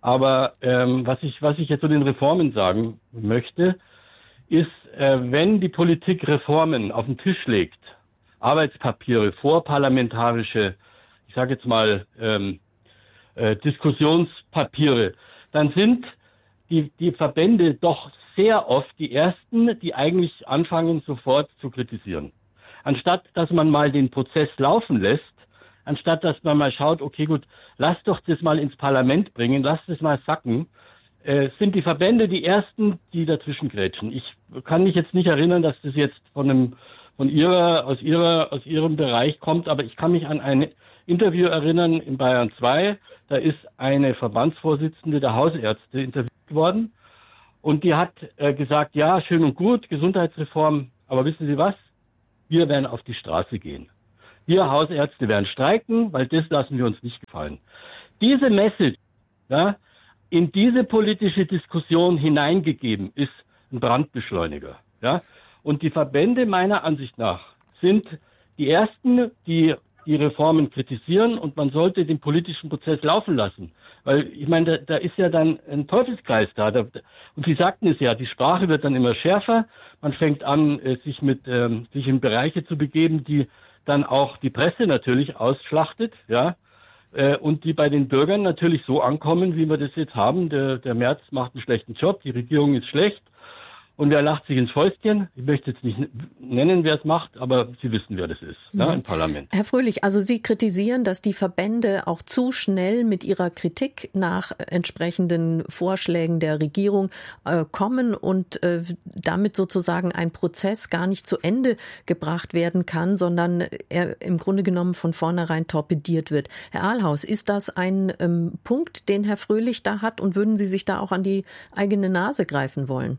Speaker 15: Aber ähm, was ich was ich jetzt zu den Reformen sagen möchte, ist, äh, wenn die Politik Reformen auf den Tisch legt, Arbeitspapiere, vorparlamentarische, ich sage jetzt mal ähm, äh, Diskussionspapiere, dann sind die die Verbände doch sehr oft die ersten, die eigentlich anfangen, sofort zu kritisieren. Anstatt, dass man mal den Prozess laufen lässt, anstatt, dass man mal schaut, okay, gut, lass doch das mal ins Parlament bringen, lass das mal sacken, äh, sind die Verbände die ersten, die dazwischen grätschen. Ich kann mich jetzt nicht erinnern, dass das jetzt von einem, von ihrer, aus ihrer, aus ihrem Bereich kommt, aber ich kann mich an ein Interview erinnern in Bayern zwei, da ist eine Verbandsvorsitzende der Hausärzte interviewt worden. Und die hat äh, gesagt, ja, schön und gut, Gesundheitsreform, aber wissen Sie was? Wir werden auf die Straße gehen. Wir Hausärzte werden streiken, weil das lassen wir uns nicht gefallen. Diese Message, ja, in diese politische Diskussion hineingegeben, ist ein Brandbeschleuniger. Ja? Und die Verbände meiner Ansicht nach sind die ersten, die die Reformen kritisieren, und man sollte den politischen Prozess laufen lassen. Weil, ich meine, da, da ist ja dann ein Teufelskreis da. da. Und Sie sagten es ja, die Sprache wird dann immer schärfer. Man fängt an, sich mit, ähm, sich in Bereiche zu begeben, die dann auch die Presse natürlich ausschlachtet, ja, äh, und die bei den Bürgern natürlich so ankommen, wie wir das jetzt haben. Der, der Merz macht einen schlechten Job, die Regierung ist schlecht. Und wer lacht sich ins Fäustchen? Ich möchte jetzt nicht nennen, wer es macht, aber Sie wissen, wer das ist, mhm. ja, im Parlament.
Speaker 5: Herr Fröhlich, also Sie kritisieren, dass die Verbände auch zu schnell mit ihrer Kritik nach entsprechenden Vorschlägen der Regierung äh, kommen und äh, damit sozusagen ein Prozess gar nicht zu Ende gebracht werden kann, sondern er im Grunde genommen von vornherein torpediert wird. Herr Ahlhaus, ist das ein ähm, Punkt, den Herr Fröhlich da hat, und würden Sie sich da auch an die eigene Nase greifen wollen?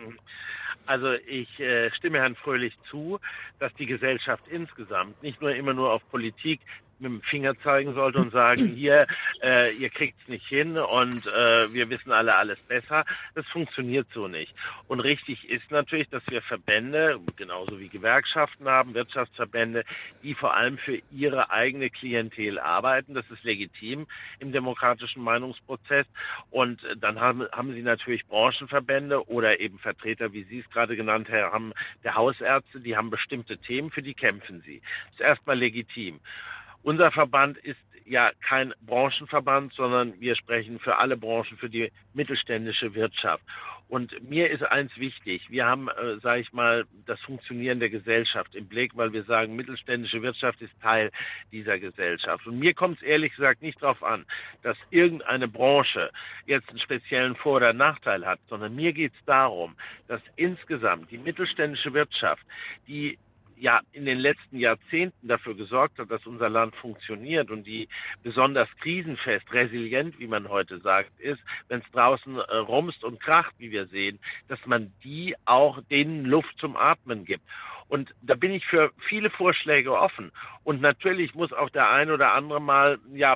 Speaker 14: Also ich äh, stimme Herrn Fröhlich zu, dass die Gesellschaft insgesamt nicht nur immer nur auf Politik mit dem Finger zeigen sollte und sagen, hier, äh, ihr kriegt's nicht hin und äh, wir wissen alle alles besser. Das funktioniert so nicht. Und richtig ist natürlich, dass wir Verbände, genauso wie Gewerkschaften haben, Wirtschaftsverbände, die vor allem für ihre eigene Klientel arbeiten. Das ist legitim im demokratischen Meinungsprozess. Und dann haben, haben sie natürlich Branchenverbände oder eben Vertreter, wie Sie es gerade genannt haben, der Hausärzte, die haben bestimmte Themen, für die kämpfen sie. Das ist erstmal legitim. Unser Verband ist ja kein Branchenverband, sondern wir sprechen für alle Branchen, für die mittelständische Wirtschaft. Und mir ist eins wichtig, wir haben, äh, sage ich mal, das Funktionieren der Gesellschaft im Blick, weil wir sagen, mittelständische Wirtschaft ist Teil dieser Gesellschaft. Und mir kommt es ehrlich gesagt nicht darauf an, dass irgendeine Branche jetzt einen speziellen Vor- oder Nachteil hat, sondern mir geht es darum, dass insgesamt die mittelständische Wirtschaft, die ja in den letzten Jahrzehnten dafür gesorgt hat, dass unser Land funktioniert und die besonders krisenfest, resilient, wie man heute sagt, ist, wenn es draußen äh, rumst und kracht, wie wir sehen, dass man die auch denen Luft zum Atmen gibt. Und da bin ich für viele Vorschläge offen. Und natürlich muss auch der ein oder andere mal, ja,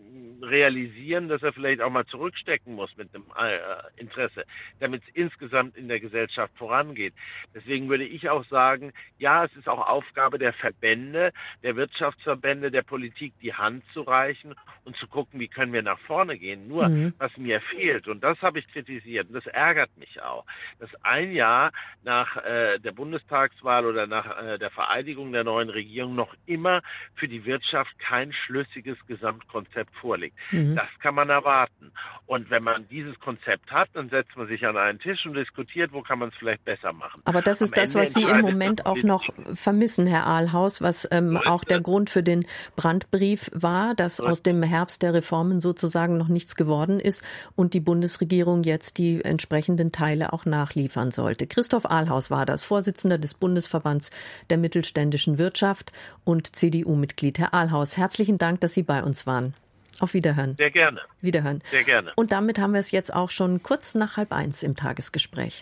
Speaker 14: realisieren, dass er vielleicht auch mal zurückstecken muss mit einem äh, Interesse, damit es insgesamt in der Gesellschaft vorangeht. Deswegen würde ich auch sagen, ja, es ist auch Aufgabe der Verbände, der Wirtschaftsverbände, der Politik, die Hand zu reichen und zu gucken, wie können wir nach vorne gehen. Nur, mhm. was mir fehlt, und das habe ich kritisiert, und das ärgert mich auch, dass ein Jahr nach äh, der Bundestagswahl oder nach äh, der Vereidigung der neuen Regierung noch immer für die Wirtschaft kein schlüssiges Gesamtkonzept vorliegt. Mhm. Das kann man erwarten. Und wenn man dieses Konzept hat, dann setzt man sich an einen Tisch und diskutiert, wo kann man es vielleicht besser machen.
Speaker 5: Aber das ist Am das, Ende was Sie im Moment auch noch vermissen, Herr Ahlhaus, was ähm, auch der Grund für den Brandbrief war, dass aus dem Herbst der Reformen sozusagen noch nichts geworden ist und die Bundesregierung jetzt die entsprechenden Teile auch nachliefern sollte. Christoph Ahlhaus war das, Vorsitzender des Bundesverbands der mittelständischen Wirtschaft und C D U-Mitglied. Herr Ahlhaus, herzlichen Dank, dass Sie bei uns waren. Auf Wiederhören.
Speaker 14: Sehr gerne.
Speaker 5: Wiederhören.
Speaker 14: Sehr gerne.
Speaker 5: Und damit haben wir es jetzt auch schon kurz nach halb eins im Tagesgespräch.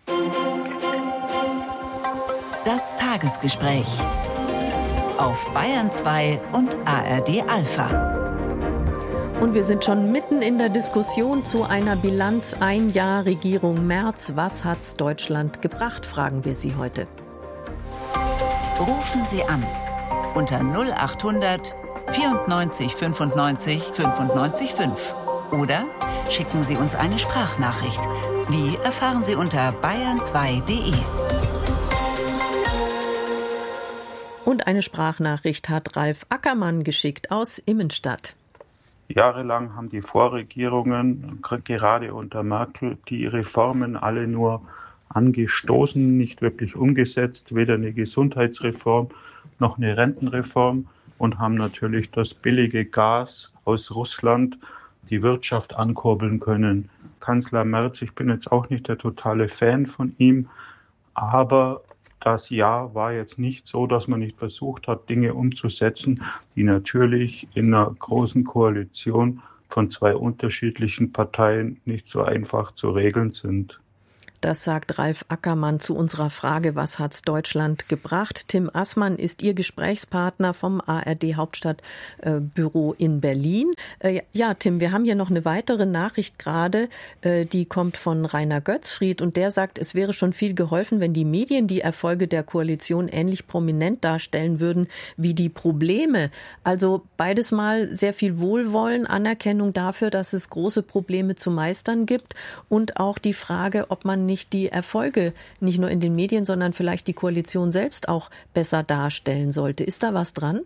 Speaker 3: Das Tagesgespräch auf Bayern zwei und A R D Alpha.
Speaker 5: Und wir sind schon mitten in der Diskussion zu einer Bilanz ein Jahr Regierung Merz. Was hat's Deutschland gebracht, fragen wir Sie heute.
Speaker 3: Rufen Sie an unter null acht hundert vierundneunzig fünfundneunzig fünfundneunzig fünf oder Schicken Sie uns eine Sprachnachricht. Wie erfahren Sie unter bayern zwei punkt de.
Speaker 5: Und eine Sprachnachricht hat Ralf Ackermann geschickt aus Immenstadt.
Speaker 16: Jahrelang haben die Vorregierungen, gerade unter Merkel, die Reformen alle nur angestoßen, nicht wirklich umgesetzt, weder eine Gesundheitsreform noch eine Rentenreform, und haben natürlich das billige Gas aus Russland die Wirtschaft ankurbeln können. Kanzler Merz, ich bin jetzt auch nicht der totale Fan von ihm, aber das Jahr war jetzt nicht so, dass man nicht versucht hat, Dinge umzusetzen, die natürlich in einer großen Koalition von zwei unterschiedlichen Parteien nicht so einfach zu regeln sind.
Speaker 5: Das sagt Ralf Ackermann zu unserer Frage, was hat's Deutschland gebracht? Tim Assmann ist Ihr Gesprächspartner vom A R D-Hauptstadtbüro in Berlin. Ja, Tim, wir haben hier noch eine weitere Nachricht gerade, die kommt von Rainer Götzfried, und der sagt, es wäre schon viel geholfen, wenn die Medien die Erfolge der Koalition ähnlich prominent darstellen würden wie die Probleme. Also beides mal sehr viel Wohlwollen, Anerkennung dafür, dass es große Probleme zu meistern gibt, und auch die Frage, ob man nicht die Erfolge nicht nur in den Medien, sondern vielleicht die Koalition selbst auch besser darstellen sollte. Ist da was dran?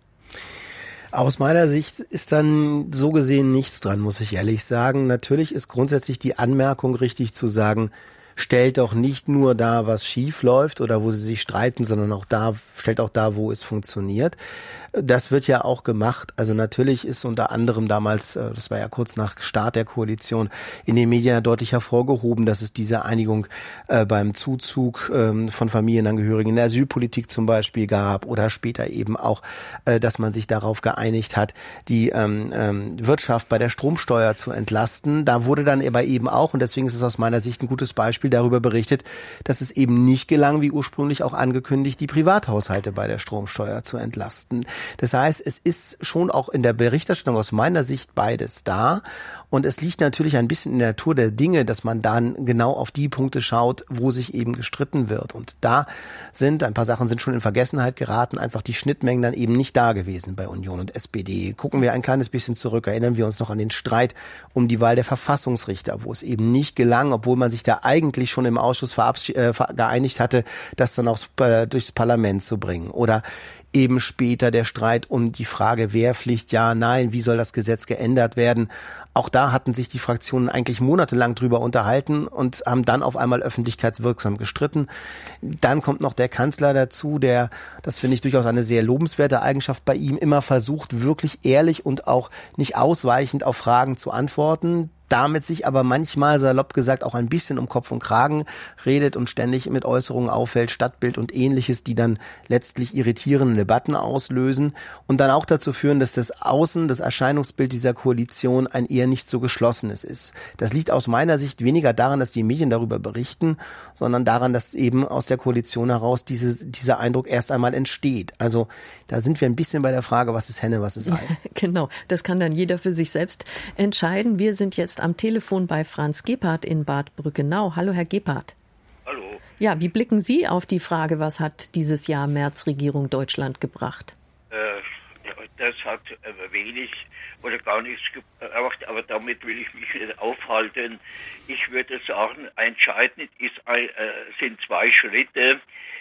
Speaker 9: Aus meiner Sicht ist dann so gesehen nichts dran, muss ich ehrlich sagen. Natürlich ist grundsätzlich die Anmerkung richtig zu sagen, stellt doch nicht nur da, was schief läuft oder wo sie sich streiten, sondern auch da, stellt auch da, wo es funktioniert. Das wird ja auch gemacht. Also natürlich ist unter anderem damals, das war ja kurz nach Start der Koalition, in den Medien ja deutlich hervorgehoben, dass es diese Einigung äh, beim Zuzug ähm, von Familienangehörigen in der Asylpolitik zum Beispiel gab, oder später eben auch, äh, dass man sich darauf geeinigt hat, die ähm, ähm, Wirtschaft bei der Stromsteuer zu entlasten. Da wurde dann aber eben auch, und deswegen ist es aus meiner Sicht ein gutes Beispiel, darüber berichtet, dass es eben nicht gelang, wie ursprünglich auch angekündigt, die Privathaushalte bei der Stromsteuer zu entlasten. Das heißt, es ist schon auch in der Berichterstattung aus meiner Sicht beides da. Und es liegt natürlich ein bisschen in der Natur der Dinge, dass man dann genau auf die Punkte schaut, wo sich eben gestritten wird. Und da sind, ein paar Sachen sind schon in Vergessenheit geraten, einfach die Schnittmengen dann eben nicht da gewesen bei Union und S P D. Gucken wir ein kleines bisschen zurück, erinnern wir uns noch an den Streit um die Wahl der Verfassungsrichter, wo es eben nicht gelang, obwohl man sich da eigentlich schon im Ausschuss verabsch- äh, geeinigt hatte, das dann auch äh, durchs Parlament zu bringen. Oder eben später der Streit um die Frage Wehrpflicht, ja, nein, wie soll das Gesetz geändert werden? Auch da hatten sich die Fraktionen eigentlich monatelang drüber unterhalten und haben dann auf einmal öffentlichkeitswirksam gestritten. Dann kommt noch der Kanzler dazu, der, das finde ich durchaus eine sehr lobenswerte Eigenschaft bei ihm, immer versucht, wirklich ehrlich und auch nicht ausweichend auf Fragen zu antworten, damit sich aber manchmal, salopp gesagt, auch ein bisschen um Kopf und Kragen redet und ständig mit Äußerungen auffällt, Stadtbild und Ähnliches, die dann letztlich irritierende Debatten auslösen und dann auch dazu führen, dass das Außen, das Erscheinungsbild dieser Koalition ein eher nicht so geschlossenes ist. Das liegt aus meiner Sicht weniger daran, dass die Medien darüber berichten, sondern daran, dass eben aus der Koalition heraus diese, dieser Eindruck erst einmal entsteht. Also da sind wir ein bisschen bei der Frage, was ist Henne, was ist Ei.
Speaker 5: Genau, das kann dann jeder für sich selbst entscheiden. Wir sind jetzt am Telefon bei Franz Gebhardt in Bad Brückenau. Hallo, Herr Gebhardt.
Speaker 17: Hallo.
Speaker 5: Ja, wie blicken Sie auf die Frage, was hat dieses Jahr Merz-Regierung Deutschland gebracht?
Speaker 17: Äh, ja, das hat äh, wenig oder gar nichts gebracht, aber damit will ich mich nicht aufhalten. Ich würde sagen, entscheidend ist, äh, sind zwei Schritte.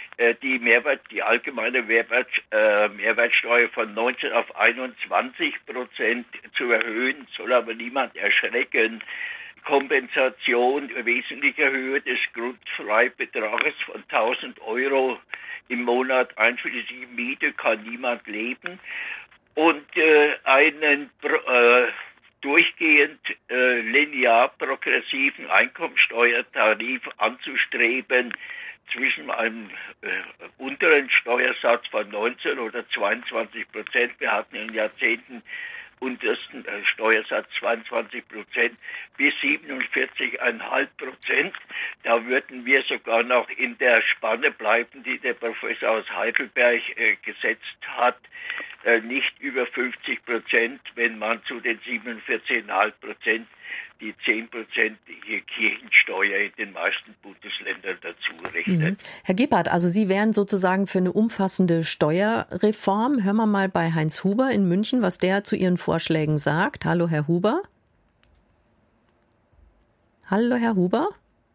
Speaker 17: Die Mehrwert, die allgemeine Mehrwert, äh, Mehrwertsteuer von neunzehn auf einundzwanzig Prozent zu erhöhen, soll aber niemand erschrecken. Kompensation wesentlicher Höhe des Grundfreibetrages von tausend Euro im Monat einschließlich Miete kann niemand leben. Und äh, einen äh, durchgehend äh, linear progressiven Einkommensteuertarif anzustreben, zwischen einem äh, unteren Steuersatz von neunzehn oder zweiundzwanzig Prozent. Wir hatten in Jahrzehnten untersten äh, Steuersatz zweiundzwanzig Prozent bis siebenundvierzig Komma fünf Prozent. Da würden wir sogar noch in der Spanne bleiben, die der Professor aus Heidelberg äh, gesetzt hat. Äh, nicht über fünfzig Prozent, wenn man zu den siebenundvierzig Komma fünf Prozent die zehn Prozent Kirchensteuer in den meisten Bundesländern dazu rechnet.
Speaker 5: Mhm. Herr Gebhardt, also Sie wären sozusagen für eine umfassende Steuerreform. Hören wir mal bei Heinz Huber in München, was der zu Ihren Vorschlägen sagt. Hallo, Herr Huber. Hallo, Herr Huber.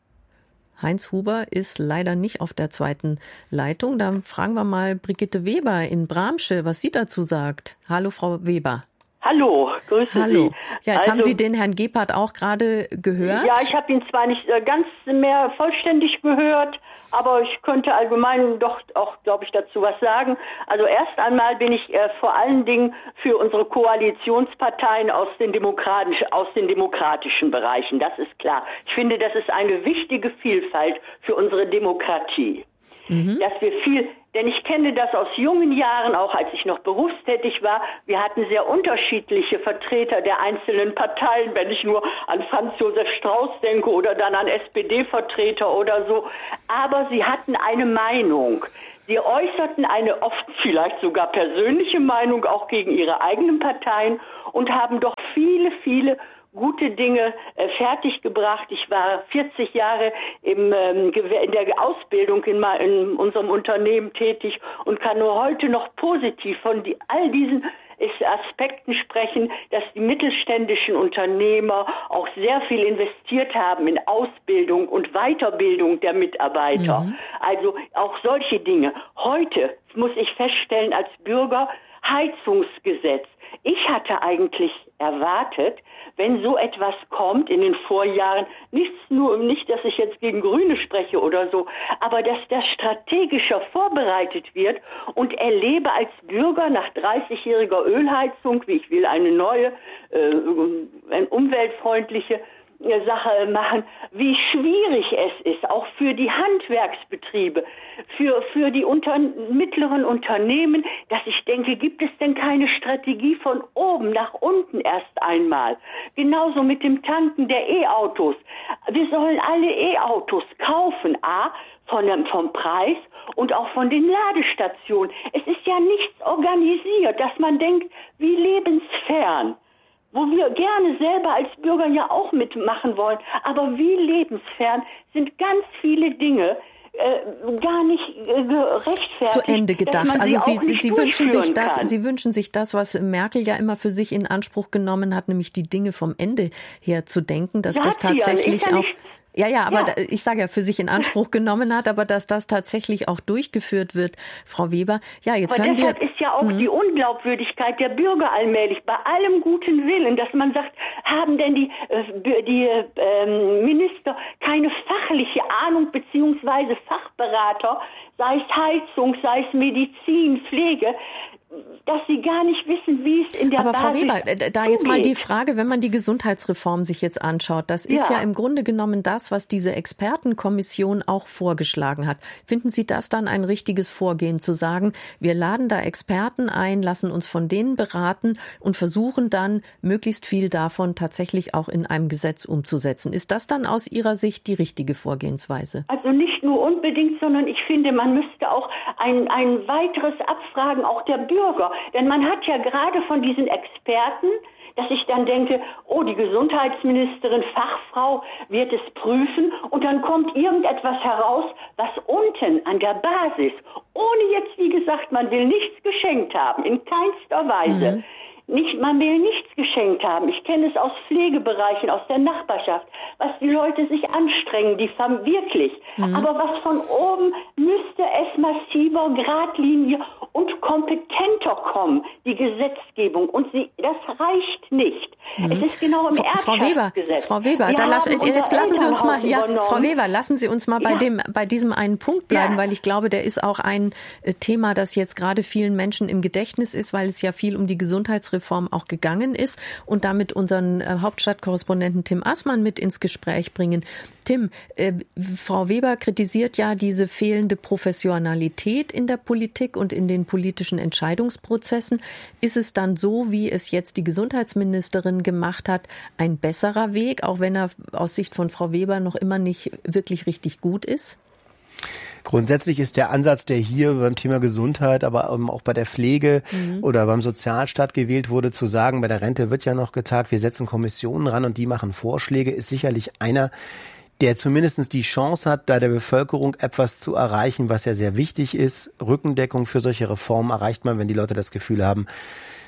Speaker 5: Heinz Huber ist leider nicht auf der zweiten Leitung. Dann fragen wir mal Brigitte Weber in Bramsche, was sie dazu sagt. Hallo, Frau Weber.
Speaker 18: Hallo, grüße
Speaker 5: Hallo.
Speaker 18: Sie.
Speaker 5: Ja, jetzt
Speaker 18: also,
Speaker 5: haben Sie den Herrn Gebhardt auch gerade gehört.
Speaker 18: Ja, ich habe ihn zwar nicht ganz mehr vollständig gehört, aber ich könnte allgemein doch auch, glaube ich, dazu was sagen. Also erst einmal bin ich äh, vor allen Dingen für unsere Koalitionsparteien aus den, demokratisch, aus den demokratischen Bereichen, das ist klar. Ich finde, das ist eine wichtige Vielfalt für unsere Demokratie. Mhm. Dass wir viel, denn ich kenne das aus jungen Jahren, auch als ich noch berufstätig war. Wir hatten sehr unterschiedliche Vertreter der einzelnen Parteien, wenn ich nur an Franz Josef Strauß denke oder dann an S P D-Vertreter oder so. Aber sie hatten eine Meinung. Sie äußerten eine oft vielleicht sogar persönliche Meinung auch gegen ihre eigenen Parteien und haben doch viele, viele gute Dinge äh, fertiggebracht. Ich war vierzig Jahre im, ähm, in der Ausbildung in, in unserem Unternehmen tätig und kann nur heute noch positiv von die, all diesen Aspekten sprechen, dass die mittelständischen Unternehmer auch sehr viel investiert haben in Ausbildung und Weiterbildung der Mitarbeiter. Mhm. Also auch solche Dinge. Heute muss ich feststellen als Bürger, Heizungsgesetz. Ich hatte eigentlich erwartet, wenn so etwas kommt in den Vorjahren, nichts nur, nicht, dass ich jetzt gegen Grüne spreche oder so, aber dass das strategischer vorbereitet wird und erlebe als Bürger nach dreißigjähriger Ölheizung, wie ich will, eine neue, äh, eine umweltfreundliche Sache machen, wie schwierig es ist, auch für die Handwerksbetriebe, für, für die unter, mittleren Unternehmen, dass ich denke, gibt es denn keine Strategie von oben nach unten erst einmal? Genauso mit dem Tanken der E-Autos. Wir sollen alle E-Autos kaufen, a, von dem, vom Preis und auch von den Ladestationen. Es ist ja nichts organisiert, dass man denkt, wie lebensfern. Wo wir gerne selber als Bürger ja auch mitmachen wollen. Aber wie lebensfern sind ganz viele Dinge äh, gar nicht äh, gerechtfertigt.
Speaker 5: Zu Ende gedacht. Also Sie, Sie, Sie wünschen sich das, Sie wünschen sich das, was Merkel ja immer für sich in Anspruch genommen hat, nämlich die Dinge vom Ende her zu denken, dass das tatsächlich auch... Ja, ja, aber ja. ich sage ja, für sich in Anspruch genommen hat, aber dass das tatsächlich auch durchgeführt wird, Frau Weber. Ja, jetzt
Speaker 18: aber
Speaker 5: hören
Speaker 18: deshalb
Speaker 5: wir.
Speaker 18: ist ja auch mhm. die Unglaubwürdigkeit der Bürger allmählich, bei allem guten Willen, dass man sagt, haben denn die, äh, die äh, Minister keine fachliche Ahnung beziehungsweise Fachberater, sei es Heizung, sei es Medizin, Pflege, dass sie gar nicht wissen, wie es in der
Speaker 5: Aber
Speaker 18: Basis
Speaker 5: Frau Weber, da jetzt
Speaker 18: zugeht.
Speaker 5: mal die Frage, wenn man die Gesundheitsreform sich jetzt anschaut, das ist ja.
Speaker 18: Ja.
Speaker 5: im Grunde genommen das, was diese Expertenkommission auch vorgeschlagen hat. Finden Sie das dann ein richtiges Vorgehen, zu sagen, wir laden da Experten ein, lassen uns von denen beraten und versuchen dann, möglichst viel davon tatsächlich auch in einem Gesetz umzusetzen? Ist das dann aus Ihrer Sicht die richtige Vorgehensweise?
Speaker 18: Also nicht nur unbedingt, sondern ich finde, man müsste auch ein, ein weiteres Abfragen auch der Bürger. Denn man hat ja gerade von diesen Experten, dass ich dann denke, oh, die Gesundheitsministerin, Fachfrau wird es prüfen und dann kommt irgendetwas heraus, was unten an der Basis, ohne jetzt, wie gesagt, man will nichts geschenkt haben, in keinster Weise. Mhm. Nicht, man will nichts geschenkt haben. Ich kenne es aus Pflegebereichen, aus der Nachbarschaft, was die Leute sich anstrengen, die Fam- wirklich. Mhm. Aber was von oben müsste es massiver, geradliniger und kompetenter kommen, die Gesetzgebung. Und sie, das reicht nicht. Mhm. Es ist genau im
Speaker 5: Frau Weber, Frau Weber, da lass, jetzt lassen Sie uns mal, ja, Frau Weber, lassen Sie uns mal bei ja. dem, bei diesem einen Punkt bleiben, ja. weil ich glaube, der ist auch ein Thema, das jetzt gerade vielen Menschen im Gedächtnis ist, weil es ja viel um die Gesundheitsreform auch gegangen ist und damit unseren äh, Hauptstadtkorrespondenten Tim Assmann mit ins Gespräch bringen. Tim, äh, Frau Weber kritisiert ja diese fehlende Professionalität in der Politik und in den politischen Entscheidungsprozessen. Ist es dann so, wie es jetzt die Gesundheitsministerin gemacht hat, ein besserer Weg, auch wenn er aus Sicht von Frau Weber noch immer nicht wirklich richtig gut ist?
Speaker 9: Grundsätzlich ist der Ansatz, der hier beim Thema Gesundheit, aber auch bei der Pflege mhm. oder beim Sozialstaat gewählt wurde, zu sagen, bei der Rente wird ja noch getagt, wir setzen Kommissionen ran und die machen Vorschläge, ist sicherlich einer, der zumindest die Chance hat, bei der Bevölkerung etwas zu erreichen, was ja sehr wichtig ist. Rückendeckung für solche Reformen erreicht man, wenn die Leute das Gefühl haben,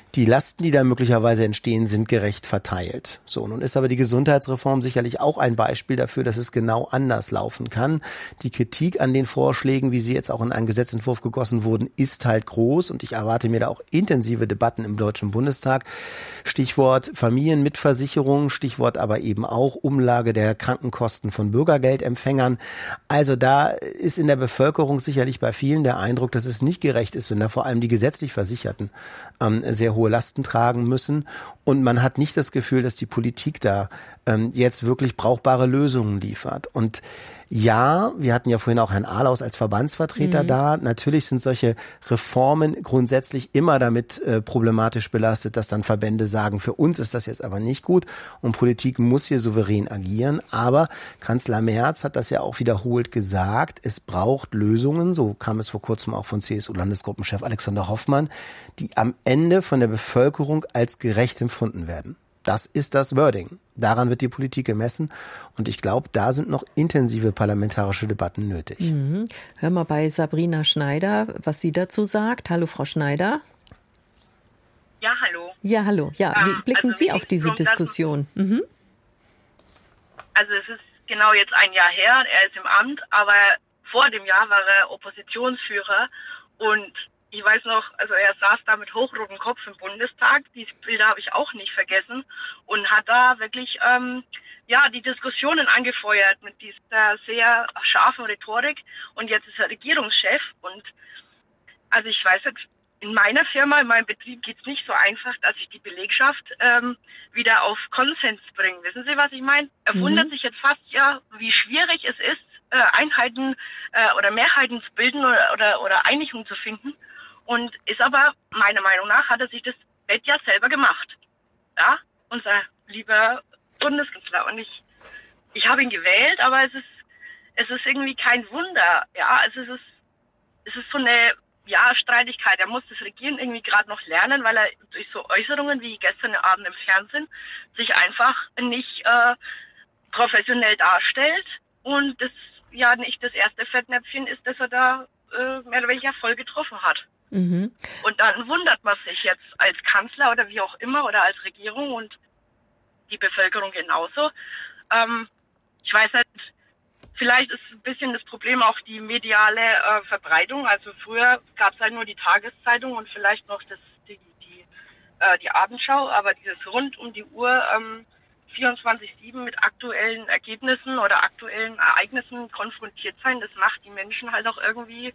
Speaker 9: die Lasten, die da möglicherweise entstehen, sind gerecht verteilt. So, nun ist aber die Gesundheitsreform sicherlich auch ein Beispiel dafür, dass es genau anders laufen kann. Die Kritik an den Vorschlägen, wie sie jetzt auch in einen Gesetzentwurf gegossen wurden, ist halt groß und ich erwarte mir da auch intensive Debatten im Deutschen Bundestag. Stichwort Familienmitversicherung, Stichwort aber eben auch Umlage der Krankenkosten von Bürgergeldempfängern. Also da ist in der Bevölkerung sicherlich bei vielen der Eindruck, dass es nicht gerecht ist, wenn da vor allem die gesetzlich Versicherten ähm, sehr hohe Lasten tragen müssen. Und man hat nicht das Gefühl, dass die Politik da ähm, jetzt wirklich brauchbare Lösungen liefert. Und ja, wir hatten ja vorhin auch Herrn Ahlaus als Verbandsvertreter mhm. da. Natürlich sind solche Reformen grundsätzlich immer damit äh, problematisch belastet, dass dann Verbände sagen, für uns ist das jetzt aber nicht gut und Politik muss hier souverän agieren. Aber Kanzler Merz hat das ja auch wiederholt gesagt, es braucht Lösungen, so kam es vor kurzem auch von C S U-Landesgruppenchef Alexander Hoffmann, die am Ende von der Bevölkerung als gerecht empfunden werden. Das ist das Wording. Daran wird die Politik gemessen. Und ich glaube, da sind noch intensive parlamentarische Debatten nötig.
Speaker 5: Mhm. Hören wir bei Sabrina Schneider, was sie dazu sagt. Hallo, Frau Schneider.
Speaker 19: Ja, hallo.
Speaker 5: Ja, hallo. Ja, wie
Speaker 19: ähm,
Speaker 5: blicken
Speaker 19: also
Speaker 5: Sie auf diese Diskussion? Mhm.
Speaker 19: Also es ist genau jetzt ein Jahr her, er ist im Amt, aber vor dem Jahr war er Oppositionsführer und ich weiß noch, also er saß da mit hochrotem Kopf im Bundestag, diese Bilder habe ich auch nicht vergessen und hat da wirklich ähm, ja die Diskussionen angefeuert mit dieser sehr scharfen Rhetorik und jetzt ist er Regierungschef und also ich weiß jetzt, in meiner Firma, in meinem Betrieb geht es nicht so einfach, dass ich die Belegschaft ähm, wieder auf Konsens bringe. Wissen Sie, was ich meine? Er
Speaker 5: Mhm.
Speaker 19: wundert sich jetzt fast, ja, wie schwierig es ist, äh, Einheiten äh, oder Mehrheiten zu bilden oder, oder, oder Einigung zu finden. Und ist aber, meiner Meinung nach, hat er sich das Bett ja selber gemacht. Ja, unser lieber Bundeskanzler. Und ich, ich habe ihn gewählt, aber es ist, es ist irgendwie kein Wunder. Ja, also es ist, es ist so eine, ja, Streitigkeit. Er muss das Regieren irgendwie gerade noch lernen, weil er durch so Äußerungen wie gestern Abend im Fernsehen sich einfach nicht äh, professionell darstellt und das ja nicht das erste Fettnäpfchen ist, das er da äh, mehr oder weniger voll getroffen hat.
Speaker 5: Mhm.
Speaker 19: Und dann wundert man sich jetzt als Kanzler oder wie auch immer oder als Regierung und die Bevölkerung genauso. Ähm, ich weiß nicht, vielleicht ist ein bisschen das Problem auch die mediale äh, Verbreitung. Also früher gab es halt nur die Tageszeitung und vielleicht noch das, die, die, äh, die Abendschau, aber dieses rund um die Uhr ähm, vierundzwanzig sieben mit aktuellen Ergebnissen oder aktuellen Ereignissen konfrontiert sein, das macht die Menschen halt auch irgendwie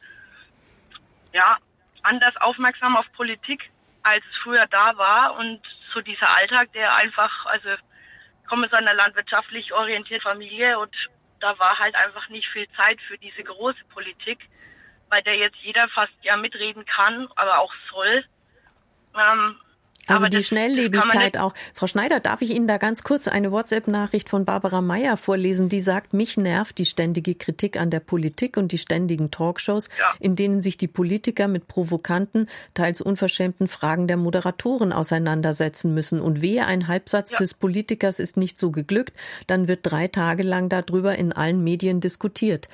Speaker 19: ja anders aufmerksam auf Politik, als es früher da war. Und so dieser Alltag, der einfach, also ich komme aus einer landwirtschaftlich orientierten Familie und da war halt einfach nicht viel Zeit für diese große Politik, bei der jetzt jeder fast ja mitreden kann, aber auch soll. Ähm,
Speaker 5: Also
Speaker 19: aber
Speaker 5: die
Speaker 19: das,
Speaker 5: Schnelllebigkeit
Speaker 19: das
Speaker 5: auch. Frau Schneider, darf ich Ihnen da ganz kurz eine WhatsApp-Nachricht von Barbara Meyer vorlesen, die sagt, mich nervt die ständige Kritik an der Politik und die ständigen Talkshows,
Speaker 19: ja.
Speaker 5: in denen sich die Politiker mit provokanten, teils unverschämten Fragen der Moderatoren auseinandersetzen müssen. Und wehe, ein Halbsatz
Speaker 19: Ja.
Speaker 5: des Politikers ist nicht so geglückt, dann wird drei Tage lang darüber in allen Medien diskutiert.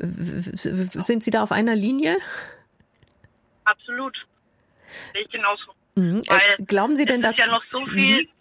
Speaker 5: Sind Sie da auf einer Linie?
Speaker 19: Absolut. Sehe ich genauso.
Speaker 5: Mhm. Äh, glauben Sie denn,
Speaker 19: es ist
Speaker 5: dass...
Speaker 19: ja noch so viel,
Speaker 5: Mhm.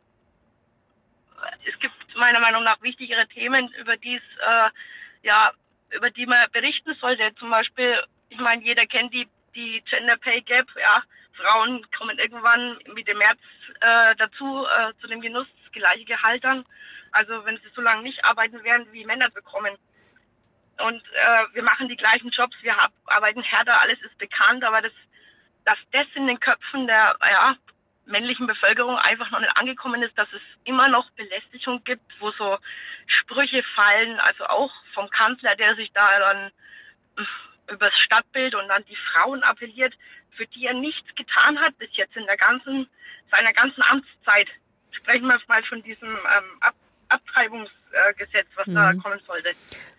Speaker 19: es gibt meiner Meinung nach wichtigere Themen, über die es, äh, ja, über die man berichten sollte. Zum Beispiel, ich meine, jeder kennt die, die Gender Pay Gap, ja. Frauen kommen irgendwann mit dem März äh, dazu, äh, zu dem Genuss, das gleiche Gehalt dann. Also wenn sie so lange nicht arbeiten werden, wie Männer bekommen. Und äh, wir machen die gleichen Jobs, wir hab, arbeiten härter, alles ist bekannt, aber das dass das in den Köpfen der ja, männlichen Bevölkerung einfach noch nicht angekommen ist, dass es immer noch Belästigung gibt, wo so Sprüche fallen, also auch vom Kanzler, der sich da dann übers Stadtbild und an die Frauen appelliert, für die er nichts getan hat bis jetzt in der ganzen, seiner ganzen Amtszeit. Sprechen wir mal von diesem ähm, Ab Abtreibungsgesetz, was
Speaker 5: Mhm.
Speaker 19: da kommen sollte.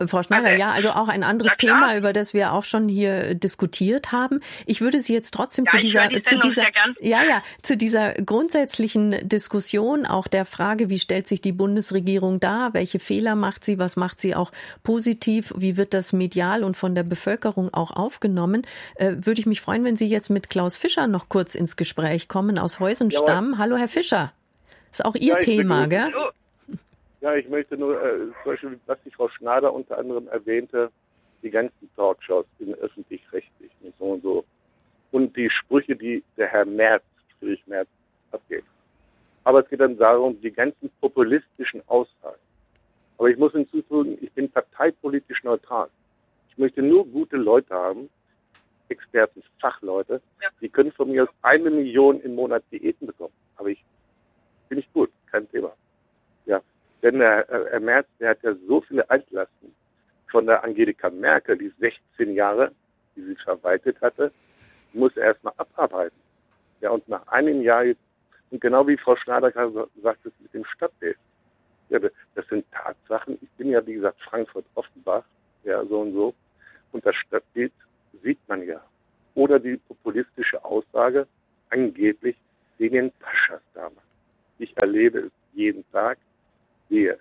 Speaker 5: Frau Schneider, ja, also auch ein anderes Thema, über das wir auch schon hier diskutiert haben. Ich würde Sie jetzt trotzdem ja, zu dieser, die zu dieser, ja, ja, zu dieser grundsätzlichen Diskussion, auch der Frage, wie stellt sich die Bundesregierung dar, welche Fehler macht sie, was macht sie auch positiv, wie wird das medial und von der Bevölkerung auch aufgenommen, äh, würde ich mich freuen, wenn Sie jetzt mit Klaus Fischer noch kurz ins Gespräch kommen aus Heusenstamm. Jawohl. Hallo, Herr Fischer. Ist auch Ihr ja, Thema, gell?
Speaker 20: Nur, ja, ich möchte nur, äh, zum Beispiel, was die Frau Schneider unter anderem erwähnte, die ganzen Talkshows, die öffentlich-rechtlichen und so und so. Und die Sprüche, die der Herr Merz, Friedrich Merz, abgeht. Aber es geht dann darum, die ganzen populistischen Aussagen. Aber ich muss hinzufügen, ich bin parteipolitisch neutral. Ich möchte nur gute Leute haben, Experten, Fachleute, ja. Die können von mir aus eine Million im Monat Diäten bekommen. Aber ich bin nicht gut, kein Thema. Ja, denn der Herr Merz, der hat ja so viele Altlasten von der Angelika Merkel, die sechzehn Jahre, die sie verwaltet hatte, muss er erstmal abarbeiten. Ja, und nach einem Jahr jetzt, und genau wie Frau Schneider gerade sagt, es mit dem Stadtbild. Ja, das sind Tatsachen. Ich bin ja, wie gesagt, Frankfurt-Offenbach, ja, so und so. Und das Stadtbild sieht man ja. Oder die populistische Aussage, angeblich wegen Paschas damals. Ich erlebe es jeden Tag, sehe es.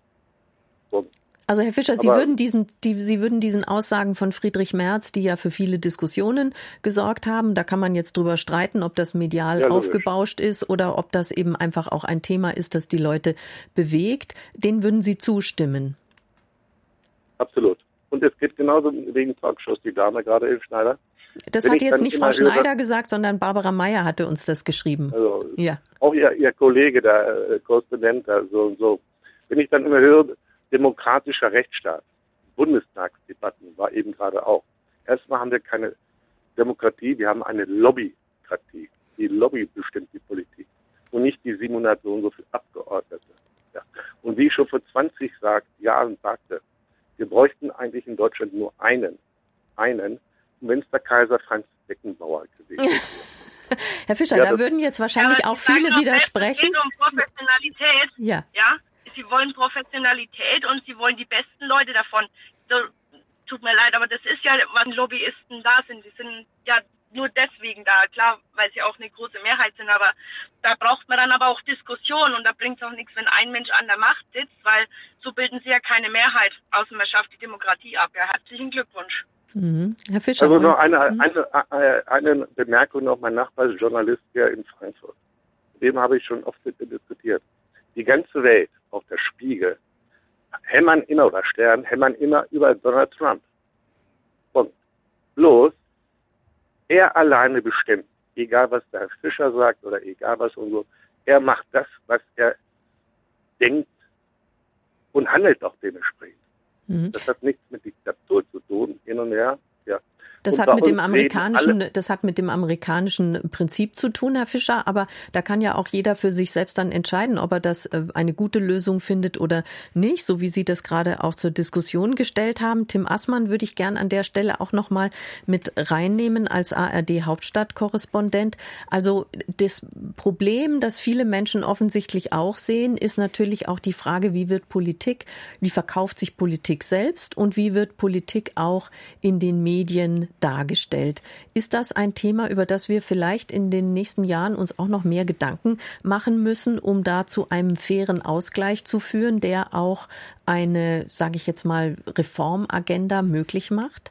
Speaker 20: So.
Speaker 5: Also Herr Fischer, Sie würden diesen, die, Sie würden diesen Aussagen von Friedrich Merz, die ja für viele Diskussionen gesorgt haben, da kann man jetzt drüber streiten, ob das medial ja, aufgebauscht ist oder ob das eben einfach auch ein Thema ist, das die Leute bewegt, denen würden Sie zustimmen?
Speaker 20: Absolut. Und es geht genauso wegen Talkshows, die Dame gerade, Elf Schneider.
Speaker 5: Das Wenn hat jetzt nicht Frau Schneider höre, gesagt, sondern Barbara Meyer hatte uns das geschrieben. Also ja.
Speaker 20: Auch ihr, ihr Kollege, der äh, Korrespondent, da, so und so. Wenn ich dann immer höre, demokratischer Rechtsstaat, Bundestagsdebatten war eben gerade auch. Erstmal haben wir keine Demokratie, wir haben eine Lobbykratie. Die Lobby bestimmt die Politik und nicht die siebenhundert so und so viele Abgeordnete. Ja. Und wie ich schon vor zwanzig Jahren sagte, wir bräuchten eigentlich in Deutschland nur einen, einen, wenn es der Kaiser Franz Beckenbauer gewesen wäre.
Speaker 5: Herr Fischer, ja, da würden jetzt wahrscheinlich ja, auch viele widersprechen.
Speaker 19: Es geht um Professionalität.
Speaker 5: Ja.
Speaker 19: ja. Sie wollen Professionalität und sie wollen die besten Leute davon. So, tut mir leid, aber das ist ja, wann Lobbyisten da sind. Die sind ja nur deswegen da. Klar, weil sie auch eine große Mehrheit sind, aber da braucht man dann aber auch Diskussion und da bringt es auch nichts, wenn ein Mensch an der Macht sitzt, weil so bilden sie ja keine Mehrheit, außer man schafft die Demokratie ab. Ja, herzlichen Glückwunsch.
Speaker 5: Mhm. Herr Fischer.
Speaker 20: Also noch eine, mhm. eine, eine, eine Bemerkung noch, mein Nachbar ist Journalist hier in Frankfurt. Mit dem habe ich schon oft diskutiert. Die ganze Welt, auch der Spiegel, hämmern immer, oder Stern, hämmern immer über Donald Trump. Und bloß, er alleine bestimmt, egal was der Herr Fischer sagt oder egal was und so, er macht das, was er denkt und handelt auch dementsprechend. Mhm. Das hat nichts mit Diktatur zu tun, hin und her. Ja.
Speaker 5: Das hat, mit dem amerikanischen, das hat mit dem amerikanischen Prinzip zu tun, Herr Fischer, aber da kann ja auch jeder für sich selbst dann entscheiden, ob er das eine gute Lösung findet oder nicht, so wie Sie das gerade auch zur Diskussion gestellt haben. Tim Assmann würde ich gern an der Stelle auch noch mal mit reinnehmen als A R D-Hauptstadtkorrespondent. Also das Problem, das viele Menschen offensichtlich auch sehen, ist natürlich auch die Frage, wie wird Politik, wie verkauft sich Politik selbst und wie wird Politik auch in den Medien dargestellt. Ist das ein Thema, über das wir vielleicht in den nächsten Jahren uns auch noch mehr Gedanken machen müssen, um da zu einem fairen Ausgleich zu führen, der auch eine, sage ich jetzt mal, Reformagenda möglich macht?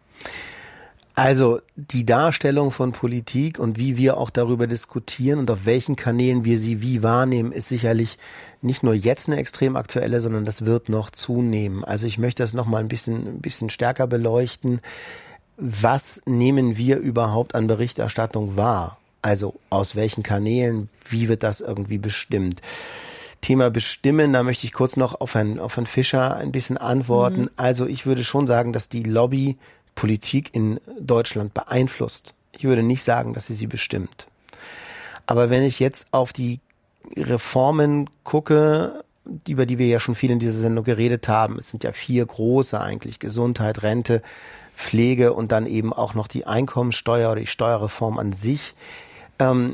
Speaker 9: Also die Darstellung von Politik und wie wir auch darüber diskutieren und auf welchen Kanälen wir sie wie wahrnehmen, ist sicherlich nicht nur jetzt eine extrem aktuelle, sondern das wird noch zunehmen. Also ich möchte das noch mal ein bisschen, ein bisschen stärker beleuchten. Was nehmen wir überhaupt an Berichterstattung wahr? Also aus welchen Kanälen, wie wird das irgendwie bestimmt? Thema bestimmen, da möchte ich kurz noch auf Herrn, auf Herrn Fischer ein bisschen antworten. Mhm. Also ich würde schon sagen, dass die Lobby Politik in Deutschland beeinflusst. Ich würde nicht sagen, dass sie sie bestimmt. Aber wenn ich jetzt auf die Reformen gucke, über die wir ja schon viel in dieser Sendung geredet haben, es sind ja vier große eigentlich, Gesundheit, Rente, Pflege und dann eben auch noch die Einkommensteuer oder die Steuerreform an sich. Ähm,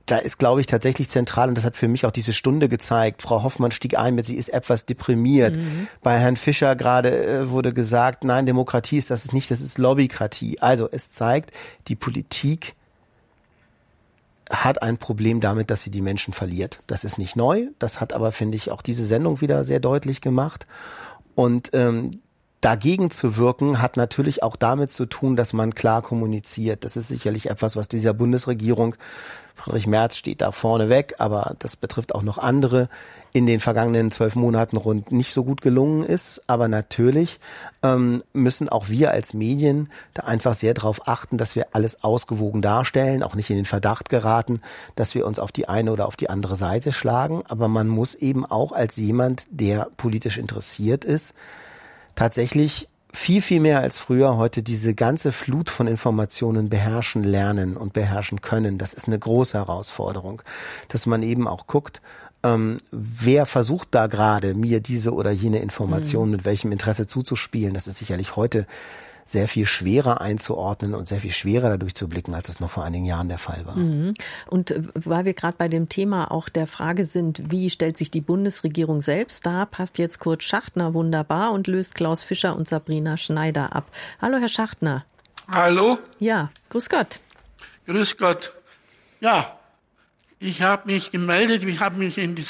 Speaker 9: da ist, glaube ich, tatsächlich zentral, und das hat für mich auch diese Stunde gezeigt. Frau Hoffmann stieg ein mit, sie ist etwas deprimiert. Mhm. Bei Herrn Fischer gerade äh, wurde gesagt, nein, Demokratie ist das nicht, das ist Lobbykratie. Also es zeigt, die Politik hat ein Problem damit, dass sie die Menschen verliert. Das ist nicht neu, das hat aber, finde ich, auch diese Sendung wieder sehr deutlich gemacht. Und ähm, dagegen zu wirken, hat natürlich auch damit zu tun, dass man klar kommuniziert. Das ist sicherlich etwas, was dieser Bundesregierung, Friedrich Merz steht da vorne weg, aber das betrifft auch noch andere, in den vergangenen zwölf Monaten rund nicht so gut gelungen ist. Aber natürlich ähm, müssen auch wir als Medien da einfach sehr darauf achten, dass wir alles ausgewogen darstellen, auch nicht in den Verdacht geraten, dass wir uns auf die eine oder auf die andere Seite schlagen. Aber man muss eben auch als jemand, der politisch interessiert ist, tatsächlich viel, viel mehr als früher heute diese ganze Flut von Informationen beherrschen lernen und beherrschen können. Das ist eine große Herausforderung, dass man eben auch guckt, ähm, wer versucht da gerade, mir diese oder jene Information mit welchem Interesse zuzuspielen. Das ist sicherlich heute sehr viel schwerer einzuordnen und sehr viel schwerer dadurch zu blicken, als es noch vor einigen Jahren der Fall war.
Speaker 5: Und weil wir gerade bei dem Thema auch der Frage sind, wie stellt sich die Bundesregierung selbst dar, passt jetzt Kurt Schachtner wunderbar und löst Klaus Fischer und Sabrina Schneider ab. Hallo, Herr Schachtner.
Speaker 21: Hallo.
Speaker 5: Ja, grüß Gott.
Speaker 21: Grüß Gott. Ja, ich habe mich gemeldet, ich habe mich in die